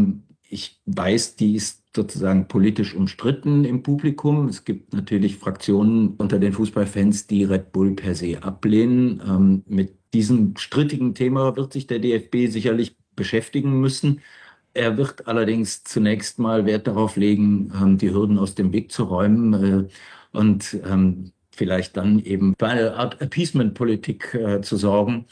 Ich weiß, die ist sozusagen politisch umstritten im Publikum. Es gibt natürlich Fraktionen unter den Fußballfans, die Red Bull per se ablehnen. Mit diesem strittigen Thema wird sich der DFB sicherlich beschäftigen müssen. Er wird allerdings zunächst mal Wert darauf legen, die Hürden aus dem Weg zu räumen und vielleicht dann eben für eine Art Appeasement-Politik zu sorgen,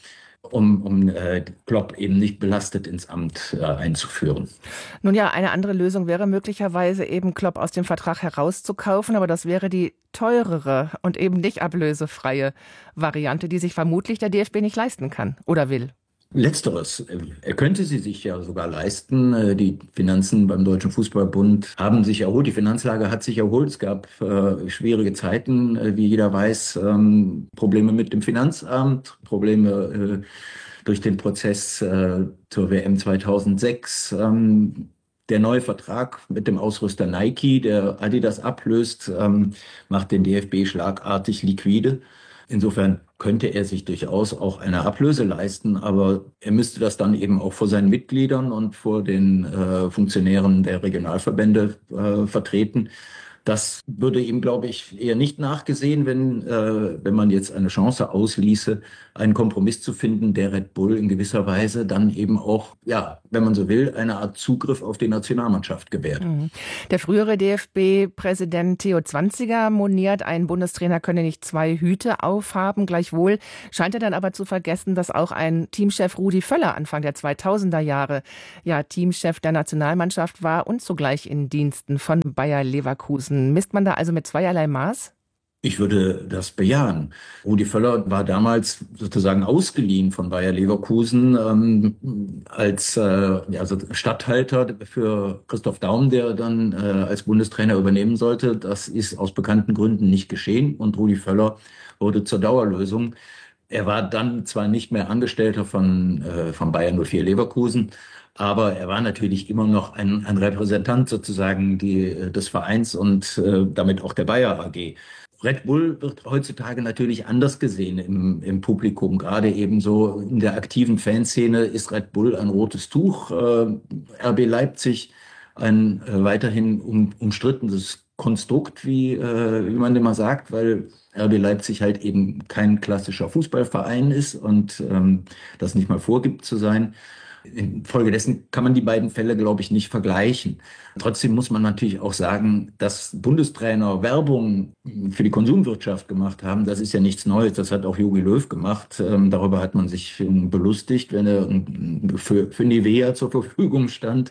um Klopp eben nicht belastet ins Amt einzuführen. Nun ja, eine andere Lösung wäre möglicherweise eben Klopp aus dem Vertrag herauszukaufen, aber das wäre die teurere und eben nicht ablösefreie Variante, die sich vermutlich der DFB nicht leisten kann oder will. Letzteres. Er könnte sie sich ja sogar leisten. Die Finanzen beim Deutschen Fußballbund haben sich erholt. Die Finanzlage hat sich erholt. Es gab schwierige Zeiten, wie jeder weiß. Probleme mit dem Finanzamt, Probleme durch den Prozess zur WM 2006. Der neue Vertrag mit dem Ausrüster Nike, der Adidas ablöst, macht den DFB schlagartig liquide. Insofern könnte er sich durchaus auch eine Ablöse leisten, aber er müsste das dann eben auch vor seinen Mitgliedern und vor den Funktionären der Regionalverbände vertreten. Das würde ihm, glaube ich, eher nicht nachgesehen, wenn man jetzt eine Chance ausließe, einen Kompromiss zu finden, der Red Bull in gewisser Weise dann eben auch, ja, wenn man so will, eine Art Zugriff auf die Nationalmannschaft gewährt. Der frühere DFB-Präsident Theo Zwanziger moniert, ein Bundestrainer könne nicht 2 Hüte aufhaben. Gleichwohl scheint er dann aber zu vergessen, dass auch ein Teamchef Rudi Völler Anfang der 2000er Jahre Teamchef der Nationalmannschaft war und zugleich in Diensten von Bayer Leverkusen. Misst man da also mit zweierlei Maß? Ich würde das bejahen. Rudi Völler war damals sozusagen ausgeliehen von Bayer Leverkusen als Statthalter für Christoph Daum, der dann als Bundestrainer übernehmen sollte. Das ist aus bekannten Gründen nicht geschehen und Rudi Völler wurde zur Dauerlösung. Er war dann zwar nicht mehr Angestellter von Bayer 04 Leverkusen, aber er war natürlich immer noch ein Repräsentant sozusagen des Vereins und damit auch der Bayer AG. Red Bull wird heutzutage natürlich anders gesehen im Publikum. Gerade ebenso in der aktiven Fanszene ist Red Bull ein rotes Tuch. RB Leipzig ein weiterhin umstrittenes Konstrukt, wie man immer sagt, weil RB Leipzig halt eben kein klassischer Fußballverein ist und das nicht mal vorgibt zu sein. Infolgedessen kann man die beiden Fälle, glaube ich, nicht vergleichen. Trotzdem muss man natürlich auch sagen, dass Bundestrainer Werbung für die Konsumwirtschaft gemacht haben. Das ist ja nichts Neues. Das hat auch Jogi Löw gemacht. Darüber hat man sich belustigt, wenn er für Nivea zur Verfügung stand.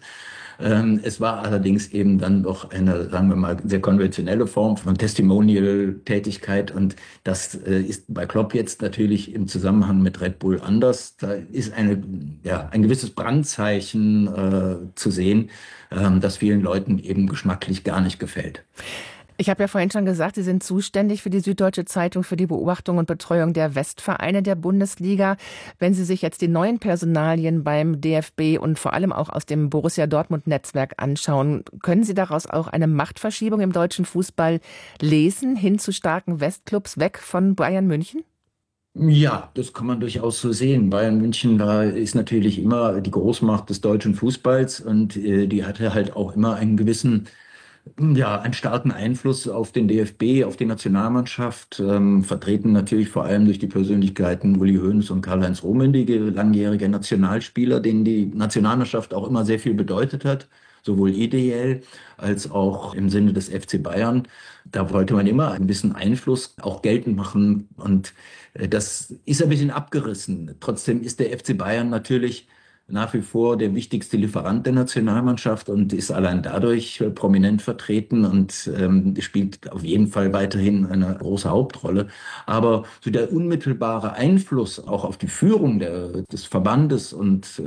Es war allerdings eben dann doch eine, sagen wir mal, sehr konventionelle Form von Testimonial-Tätigkeit und das ist bei Klopp jetzt natürlich im Zusammenhang mit Red Bull anders. Da ist ein gewisses Brandzeichen zu sehen, das vielen Leuten eben geschmacklich gar nicht gefällt. Ich habe ja vorhin schon gesagt, Sie sind zuständig für die Süddeutsche Zeitung, für die Beobachtung und Betreuung der Westvereine der Bundesliga. Wenn Sie sich jetzt die neuen Personalien beim DFB und vor allem auch aus dem Borussia Dortmund-Netzwerk anschauen, können Sie daraus auch eine Machtverschiebung im deutschen Fußball lesen, hin zu starken Westclubs, weg von Bayern München? Ja, das kann man durchaus so sehen. Bayern München, da ist natürlich immer die Großmacht des deutschen Fußballs und die hatte halt auch immer einen gewissen einen starken Einfluss auf den DFB, auf die Nationalmannschaft, vertreten natürlich vor allem durch die Persönlichkeiten Uli Hoeneß und Karl-Heinz Rummenigge, langjährige Nationalspieler, denen die Nationalmannschaft auch immer sehr viel bedeutet hat, sowohl ideell als auch im Sinne des FC Bayern. Da wollte man immer ein bisschen Einfluss auch geltend machen und das ist ein bisschen abgerissen. Trotzdem ist der FC Bayern natürlich nach wie vor der wichtigste Lieferant der Nationalmannschaft und ist allein dadurch prominent vertreten und spielt auf jeden Fall weiterhin eine große Hauptrolle. Aber so der unmittelbare Einfluss auch auf die Führung des Verbandes und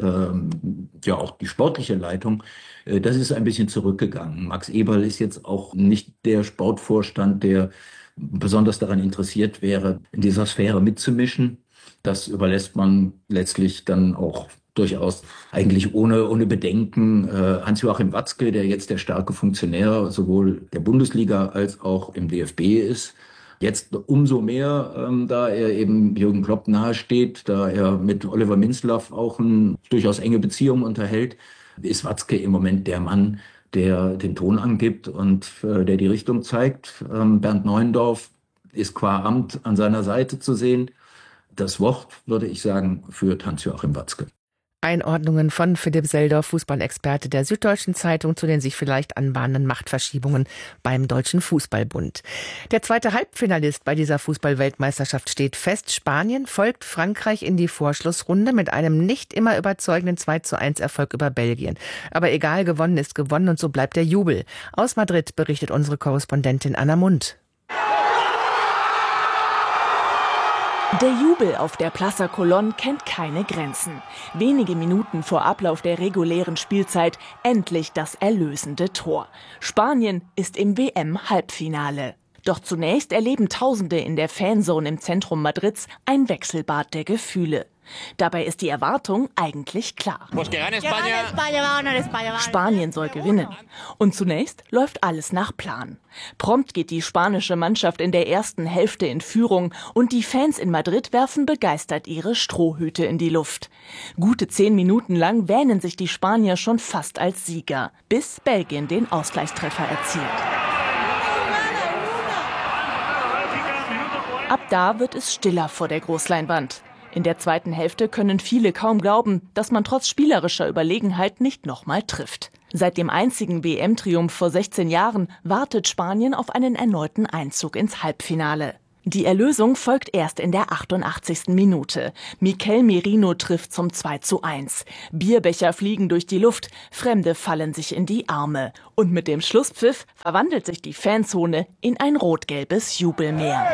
auch die sportliche Leitung, das ist ein bisschen zurückgegangen. Max Eberl ist jetzt auch nicht der Sportvorstand, der besonders daran interessiert wäre, in dieser Sphäre mitzumischen. Das überlässt man letztlich dann auch durchaus eigentlich ohne Bedenken Hans-Joachim Watzke, der jetzt der starke Funktionär sowohl der Bundesliga als auch im DFB ist. Jetzt umso mehr, da er eben Jürgen Klopp nahesteht, da er mit Oliver Minzlaff auch eine durchaus enge Beziehung unterhält, ist Watzke im Moment der Mann, der den Ton angibt und der die Richtung zeigt. Bernd Neuendorf ist qua Amt an seiner Seite zu sehen. Das Wort, würde ich sagen, führt Hans-Joachim Watzke. Einordnungen von Philipp Seldorf, Fußballexperte der Süddeutschen Zeitung, zu den sich vielleicht anbahnenden Machtverschiebungen beim Deutschen Fußballbund. Der zweite Halbfinalist bei dieser Fußball-Weltmeisterschaft steht fest. Spanien folgt Frankreich in die Vorschlussrunde mit einem nicht immer überzeugenden 2:1 Erfolg über Belgien. Aber egal, gewonnen ist gewonnen und so bleibt der Jubel. Aus Madrid berichtet unsere Korrespondentin Anna Mund. Der Jubel auf der Plaza Colón kennt keine Grenzen. Wenige Minuten vor Ablauf der regulären Spielzeit endlich das erlösende Tor. Spanien ist im WM-Halbfinale. Doch zunächst erleben Tausende in der Fanzone im Zentrum Madrids ein Wechselbad der Gefühle. Dabei ist die Erwartung eigentlich klar. Spanien soll gewinnen. Und zunächst läuft alles nach Plan. Prompt geht die spanische Mannschaft in der ersten Hälfte in Führung und die Fans in Madrid werfen begeistert ihre Strohhüte in die Luft. Gute 10 Minuten lang wähnen sich die Spanier schon fast als Sieger, bis Belgien den Ausgleichstreffer erzielt. Ab da wird es stiller vor der Großleinwand. In der zweiten Hälfte können viele kaum glauben, dass man trotz spielerischer Überlegenheit nicht nochmal trifft. Seit dem einzigen WM-Triumph vor 16 Jahren wartet Spanien auf einen erneuten Einzug ins Halbfinale. Die Erlösung folgt erst in der 88. Minute. Mikel Merino trifft zum 2:1. Bierbecher fliegen durch die Luft, Fremde fallen sich in die Arme. Und mit dem Schlusspfiff verwandelt sich die Fanzone in ein rot-gelbes Jubelmeer.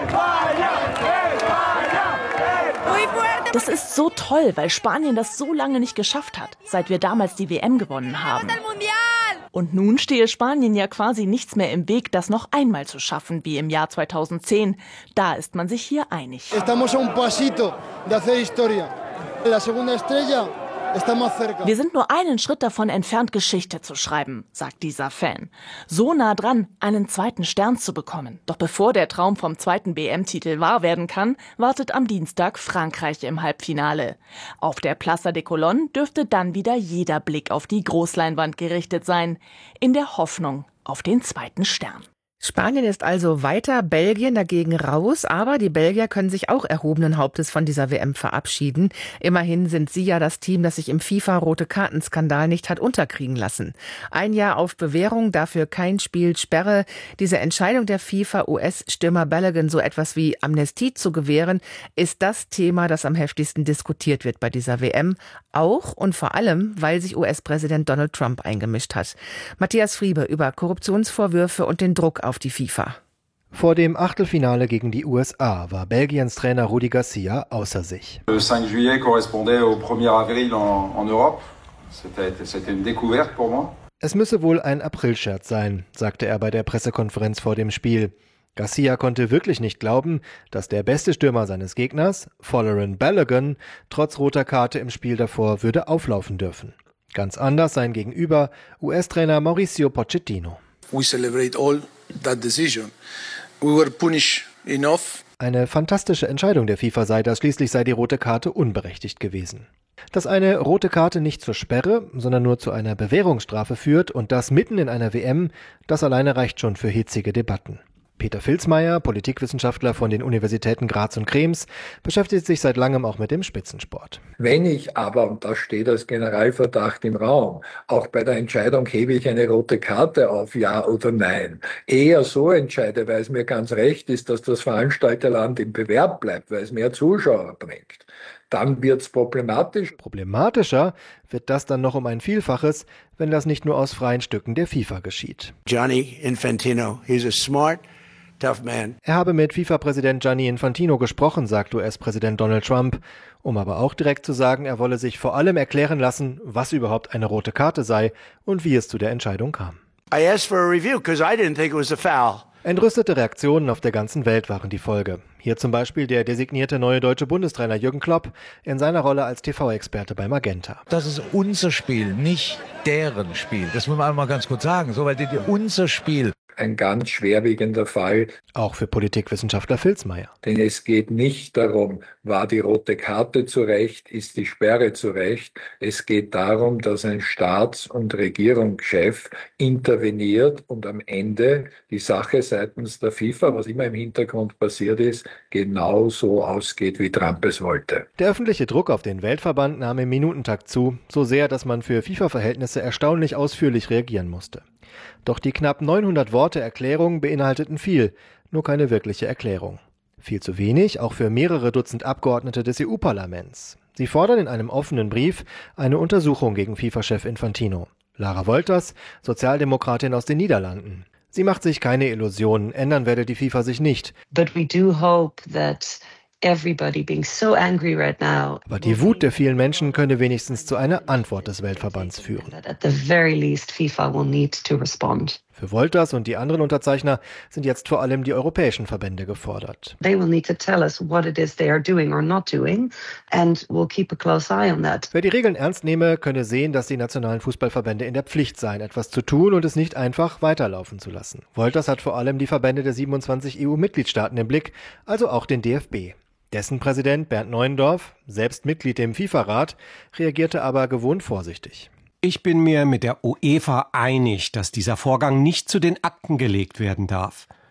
Das ist so toll, weil Spanien das so lange nicht geschafft hat, seit wir damals die WM gewonnen haben. Und nun stehe Spanien ja quasi nichts mehr im Weg, das noch einmal zu schaffen, wie im Jahr 2010. Da ist man sich hier einig. Estamos a un pasito de hacer historia. La segunda estrella. Wir sind nur einen Schritt davon entfernt, Geschichte zu schreiben, sagt dieser Fan. So nah dran, einen zweiten Stern zu bekommen. Doch bevor der Traum vom zweiten WM-Titel wahr werden kann, wartet am Dienstag Frankreich im Halbfinale. Auf der Plaza de Colón dürfte dann wieder jeder Blick auf die Großleinwand gerichtet sein, in der Hoffnung auf den zweiten Stern. Spanien ist also weiter, Belgien dagegen raus, aber die Belgier können sich auch erhobenen Hauptes von dieser WM verabschieden. Immerhin sind sie ja das Team, das sich im FIFA-Rote-Karten-Skandal nicht hat unterkriegen lassen. 1 Jahr auf Bewährung, dafür kein Spiel, Sperre. Diese Entscheidung der FIFA, US-Stürmer Balogun so etwas wie Amnestie zu gewähren, ist das Thema, das am heftigsten diskutiert wird bei dieser WM. Auch und vor allem, weil sich US-Präsident Donald Trump eingemischt hat. Matthias Friebe über Korruptionsvorwürfe und den Druck auf die FIFA. Vor dem Achtelfinale gegen die USA war Belgiens Trainer Rudi Garcia außer sich. Le 5 juillet correspondait au 1er avril en Europe. C'était une découverte pour moi. Es müsse wohl ein Aprilscherz sein, sagte er bei der Pressekonferenz vor dem Spiel. Garcia konnte wirklich nicht glauben, dass der beste Stürmer seines Gegners, Folarin Balogun, trotz roter Karte im Spiel davor würde auflaufen dürfen. Ganz anders sein Gegenüber, US-Trainer Mauricio Pochettino. We celebrate all that decision. We were punished enough. Eine fantastische Entscheidung der FIFA sei das, schließlich sei die rote Karte unberechtigt gewesen. Dass eine rote Karte nicht zur Sperre, sondern nur zu einer Bewährungsstrafe führt und das mitten in einer WM, das alleine reicht schon für hitzige Debatten. Peter Filzmeier, Politikwissenschaftler von den Universitäten Graz und Krems, beschäftigt sich seit langem auch mit dem Spitzensport. Wenn ich aber, und das steht als Generalverdacht im Raum, auch bei der Entscheidung, hebe ich eine rote Karte auf, ja oder nein, eher so entscheide, weil es mir ganz recht ist, dass das Veranstalterland im Bewerb bleibt, weil es mehr Zuschauer bringt, dann wird es problematisch. Problematischer wird das dann noch um ein Vielfaches, wenn das nicht nur aus freien Stücken der FIFA geschieht. Gianni Infantino, he's a smart, tough man. Er habe mit FIFA-Präsident Gianni Infantino gesprochen, sagt US-Präsident Donald Trump, um aber auch direkt zu sagen, er wolle sich vor allem erklären lassen, was überhaupt eine rote Karte sei und wie es zu der Entscheidung kam. I asked for a review because I didn't think it was a foul. Entrüstete Reaktionen auf der ganzen Welt waren die Folge. Hier zum Beispiel der designierte neue deutsche Bundestrainer Jürgen Klopp in seiner Rolle als TV-Experte bei Magenta. Das ist unser Spiel, nicht deren Spiel. Das muss man einmal ganz kurz sagen. So, weil unser Spiel. Ein ganz schwerwiegender Fall. Auch für Politikwissenschaftler Filzmeier. Denn es geht nicht darum, war die rote Karte zu Recht, ist die Sperre zu Recht. Es geht darum, dass ein Staats- und Regierungschef interveniert und am Ende die Sache seitens der FIFA, was immer im Hintergrund passiert ist, genau so ausgeht, wie Trump es wollte. Der öffentliche Druck auf den Weltverband nahm im Minutentakt zu, so sehr, dass man für FIFA-Verhältnisse erstaunlich ausführlich reagieren musste. Doch die knapp 900 Worte Erklärung beinhalteten viel, nur keine wirkliche Erklärung. Viel zu wenig, auch für mehrere Dutzend Abgeordnete des EU-Parlaments. Sie fordern in einem offenen Brief eine Untersuchung gegen FIFA-Chef Infantino. Lara Wolters, Sozialdemokratin aus den Niederlanden. Sie macht sich keine Illusionen, ändern werde die FIFA sich nicht. But we do hope that everybody being so angry right now. Aber die Wut der vielen Menschen könne wenigstens zu einer Antwort des Weltverbands führen. At the very least, FIFA will need to respond. Für Wolters und die anderen Unterzeichner sind jetzt vor allem die europäischen Verbände gefordert. They will need to tell us what it is they are doing or not doing, and we'll keep a close eye on that. Wer die Regeln ernst nehme, könne sehen, dass die nationalen Fußballverbände in der Pflicht seien, etwas zu tun und es nicht einfach weiterlaufen zu lassen. Wolters hat vor allem die Verbände der 27 EU-Mitgliedstaaten im Blick, also auch den DFB. Dessen Präsident Bernd Neuendorf, selbst Mitglied im FIFA-Rat, reagierte aber gewohnt vorsichtig. Ich bin mir mit der UEFA einig, dass dieser Vorgang nicht zu den Akten gelegt werden darf.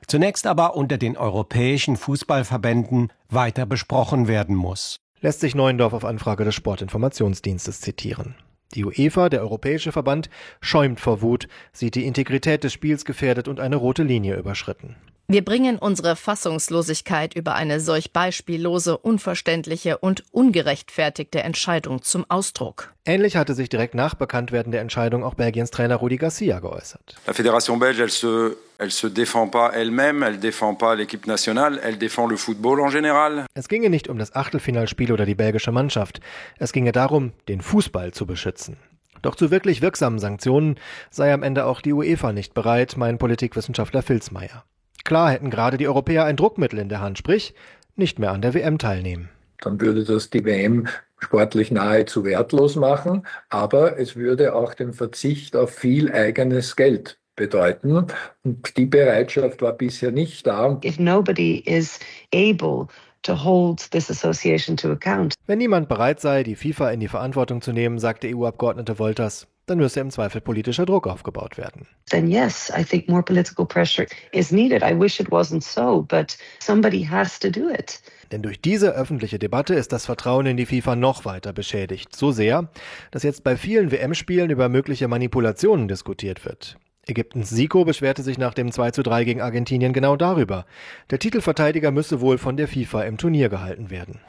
zunächst aber unter den europäischen Fußballverbänden weiter besprochen werden muss. Lässt sich Neuendorf auf Anfrage des Sportinformationsdienstes zitieren. Die UEFA, der europäische Verband, schäumt vor Wut, sieht die Integrität des Spiels gefährdet und eine rote Linie überschritten. Wir bringen unsere Fassungslosigkeit über eine solch beispiellose, unverständliche und ungerechtfertigte Entscheidung zum Ausdruck. Ähnlich hatte sich direkt nach Bekanntwerden der Entscheidung auch Belgiens Trainer Rudi Garcia geäußert. La Fédération belge, elle se défend pas elle-même, elle défend pas l'équipe nationale, elle défend le football en général. Es ginge nicht um das Achtelfinalspiel oder die belgische Mannschaft. Es ginge darum, den Fußball zu beschützen. Doch zu wirklich wirksamen Sanktionen sei am Ende auch die UEFA nicht bereit, meint Politikwissenschaftler Vilsmeier. Klar hätten gerade die Europäer ein Druckmittel in der Hand, sprich nicht mehr an der WM teilnehmen. Dann würde das die WM sportlich nahezu wertlos machen, aber es würde auch den Verzicht auf viel eigenes Geld bedeuten. Und die Bereitschaft war bisher nicht da. If nobody is able to hold this association to account. Wenn niemand bereit sei, die FIFA in die Verantwortung zu nehmen, sagte EU-Abgeordnete Wolters, dann müsse im Zweifel politischer Druck aufgebaut werden. Then yes, I think more political pressure is needed. I wish it wasn't so, but somebody has to do it. Denn durch diese öffentliche Debatte ist das Vertrauen in die FIFA noch weiter beschädigt. So sehr, dass jetzt bei vielen WM-Spielen über mögliche Manipulationen diskutiert wird. Ägyptens Zico beschwerte sich nach dem 2:3 gegen Argentinien genau darüber. Der Titelverteidiger müsse wohl von der FIFA im Turnier gehalten werden.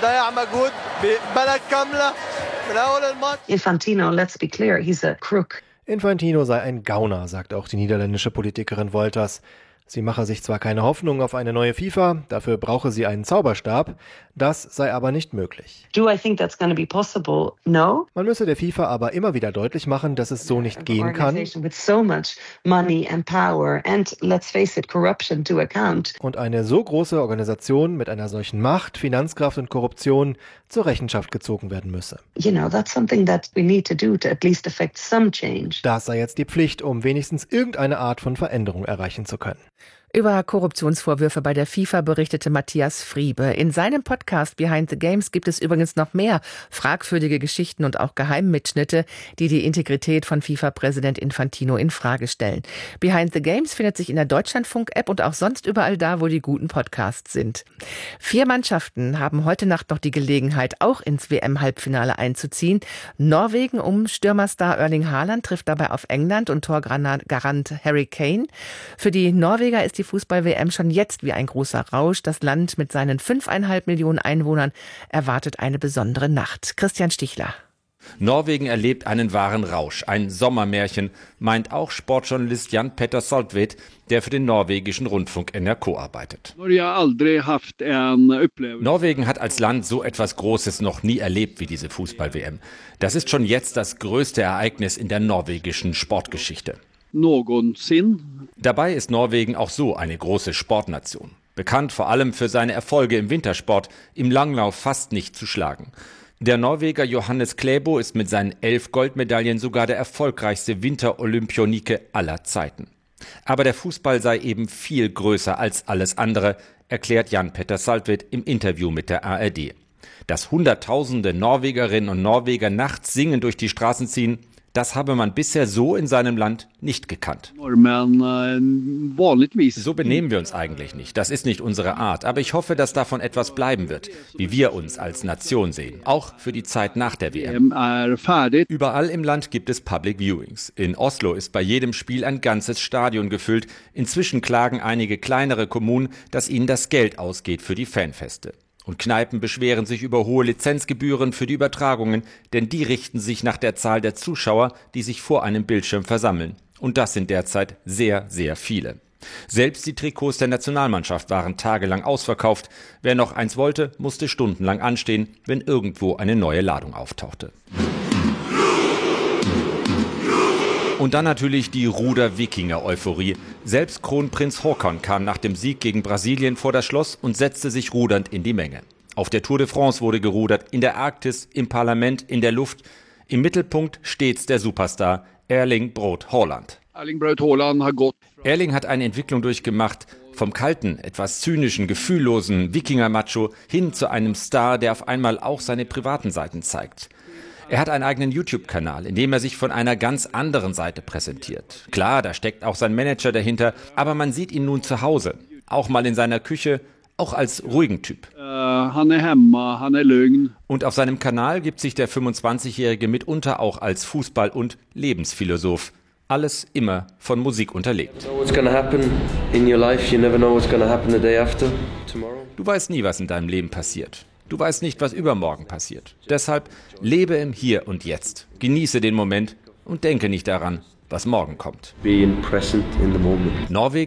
Infantino, let's be clear, he's a crook. Infantino sei ein Gauner, sagt auch die niederländische Politikerin Wolters. Sie mache sich zwar keine Hoffnung auf eine neue FIFA, dafür brauche sie einen Zauberstab, das sei aber nicht möglich. Do I think that's going to be possible? No. Man müsse der FIFA aber immer wieder deutlich machen, dass es so nicht gehen kann. With so much money and power and let's face it, corruption to account. Und eine so große Organisation mit einer solchen Macht, Finanzkraft und Korruption zur Rechenschaft gezogen werden müsse. You know, that's something that we need to do to at least affect some change. Das sei jetzt die Pflicht, um wenigstens irgendeine Art von Veränderung erreichen zu können. Über Korruptionsvorwürfe bei der FIFA berichtete Matthias Friebe. In seinem Podcast Behind the Games gibt es übrigens noch mehr fragwürdige Geschichten und auch Geheimmitschnitte, die die Integrität von FIFA-Präsident Infantino in Frage stellen. Behind the Games findet sich in der Deutschlandfunk-App und auch sonst überall da, wo die guten Podcasts sind. 4 Mannschaften haben heute Nacht noch die Gelegenheit, auch ins WM-Halbfinale einzuziehen. Norwegen um Stürmerstar Erling Haaland trifft dabei auf England und Torgarant Harry Kane. Für die Norweger ist die Fußball-WM schon jetzt wie ein großer Rausch. Das Land mit seinen 5,5 Millionen Einwohnern erwartet eine besondere Nacht. Christian Stichler. Norwegen erlebt einen wahren Rausch, ein Sommermärchen, meint auch Sportjournalist Jan Petter Soltvedt, der für den norwegischen Rundfunk NRK arbeitet. Norwegen hat als Land so etwas Großes noch nie erlebt wie diese Fußball-WM. Das ist schon jetzt das größte Ereignis in der norwegischen Sportgeschichte. Dabei ist Norwegen auch so eine große Sportnation. Bekannt vor allem für seine Erfolge im Wintersport, im Langlauf fast nicht zu schlagen. Der Norweger Johannes Klæbo ist mit seinen 11 Goldmedaillen sogar der erfolgreichste Winterolymphionike aller Zeiten. Aber der Fußball sei eben viel größer als alles andere, erklärt Jan Petter Soltvedt im Interview mit der ARD. Dass Hunderttausende Norwegerinnen und Norweger nachts singend durch die Straßen ziehen, das habe man bisher so in seinem Land nicht gekannt. So benehmen wir uns eigentlich nicht. Das ist nicht unsere Art. Aber ich hoffe, dass davon etwas bleiben wird, wie wir uns als Nation sehen. Auch für die Zeit nach der WM. Überall im Land gibt es Public Viewings. In Oslo ist bei jedem Spiel ein ganzes Stadion gefüllt. Inzwischen klagen einige kleinere Kommunen, dass ihnen das Geld ausgeht für die Fanfeste. Und Kneipen beschweren sich über hohe Lizenzgebühren für die Übertragungen, denn die richten sich nach der Zahl der Zuschauer, die sich vor einem Bildschirm versammeln. Und das sind derzeit sehr, sehr viele. Selbst die Trikots der Nationalmannschaft waren tagelang ausverkauft. Wer noch eins wollte, musste stundenlang anstehen, wenn irgendwo eine neue Ladung auftauchte. Und dann natürlich die Ruder-Wikinger-Euphorie. Selbst Kronprinz Haakon kam nach dem Sieg gegen Brasilien vor das Schloss und setzte sich rudernd in die Menge. Auf der Tour de France wurde gerudert, in der Arktis, im Parlament, in der Luft. Im Mittelpunkt stets der Superstar Erling Braut Haaland. Erling hat eine Entwicklung durchgemacht, vom kalten, etwas zynischen, gefühllosen Wikinger-Macho hin zu einem Star, der auf einmal auch seine privaten Seiten zeigt. Er hat einen eigenen YouTube-Kanal, in dem er sich von einer ganz anderen Seite präsentiert. Klar, da steckt auch sein Manager dahinter, aber man sieht ihn nun zu Hause, auch mal in seiner Küche, auch als ruhigen Typ. Und auf seinem Kanal gibt sich der 25-Jährige mitunter auch als Fußball- und Lebensphilosoph. Alles immer von Musik unterlegt. Du weißt nie, was in deinem Leben passiert. Du weißt nicht, was übermorgen passiert. Deshalb lebe im Hier und Jetzt. Genieße den Moment und denke nicht daran, was morgen kommt. Norwegen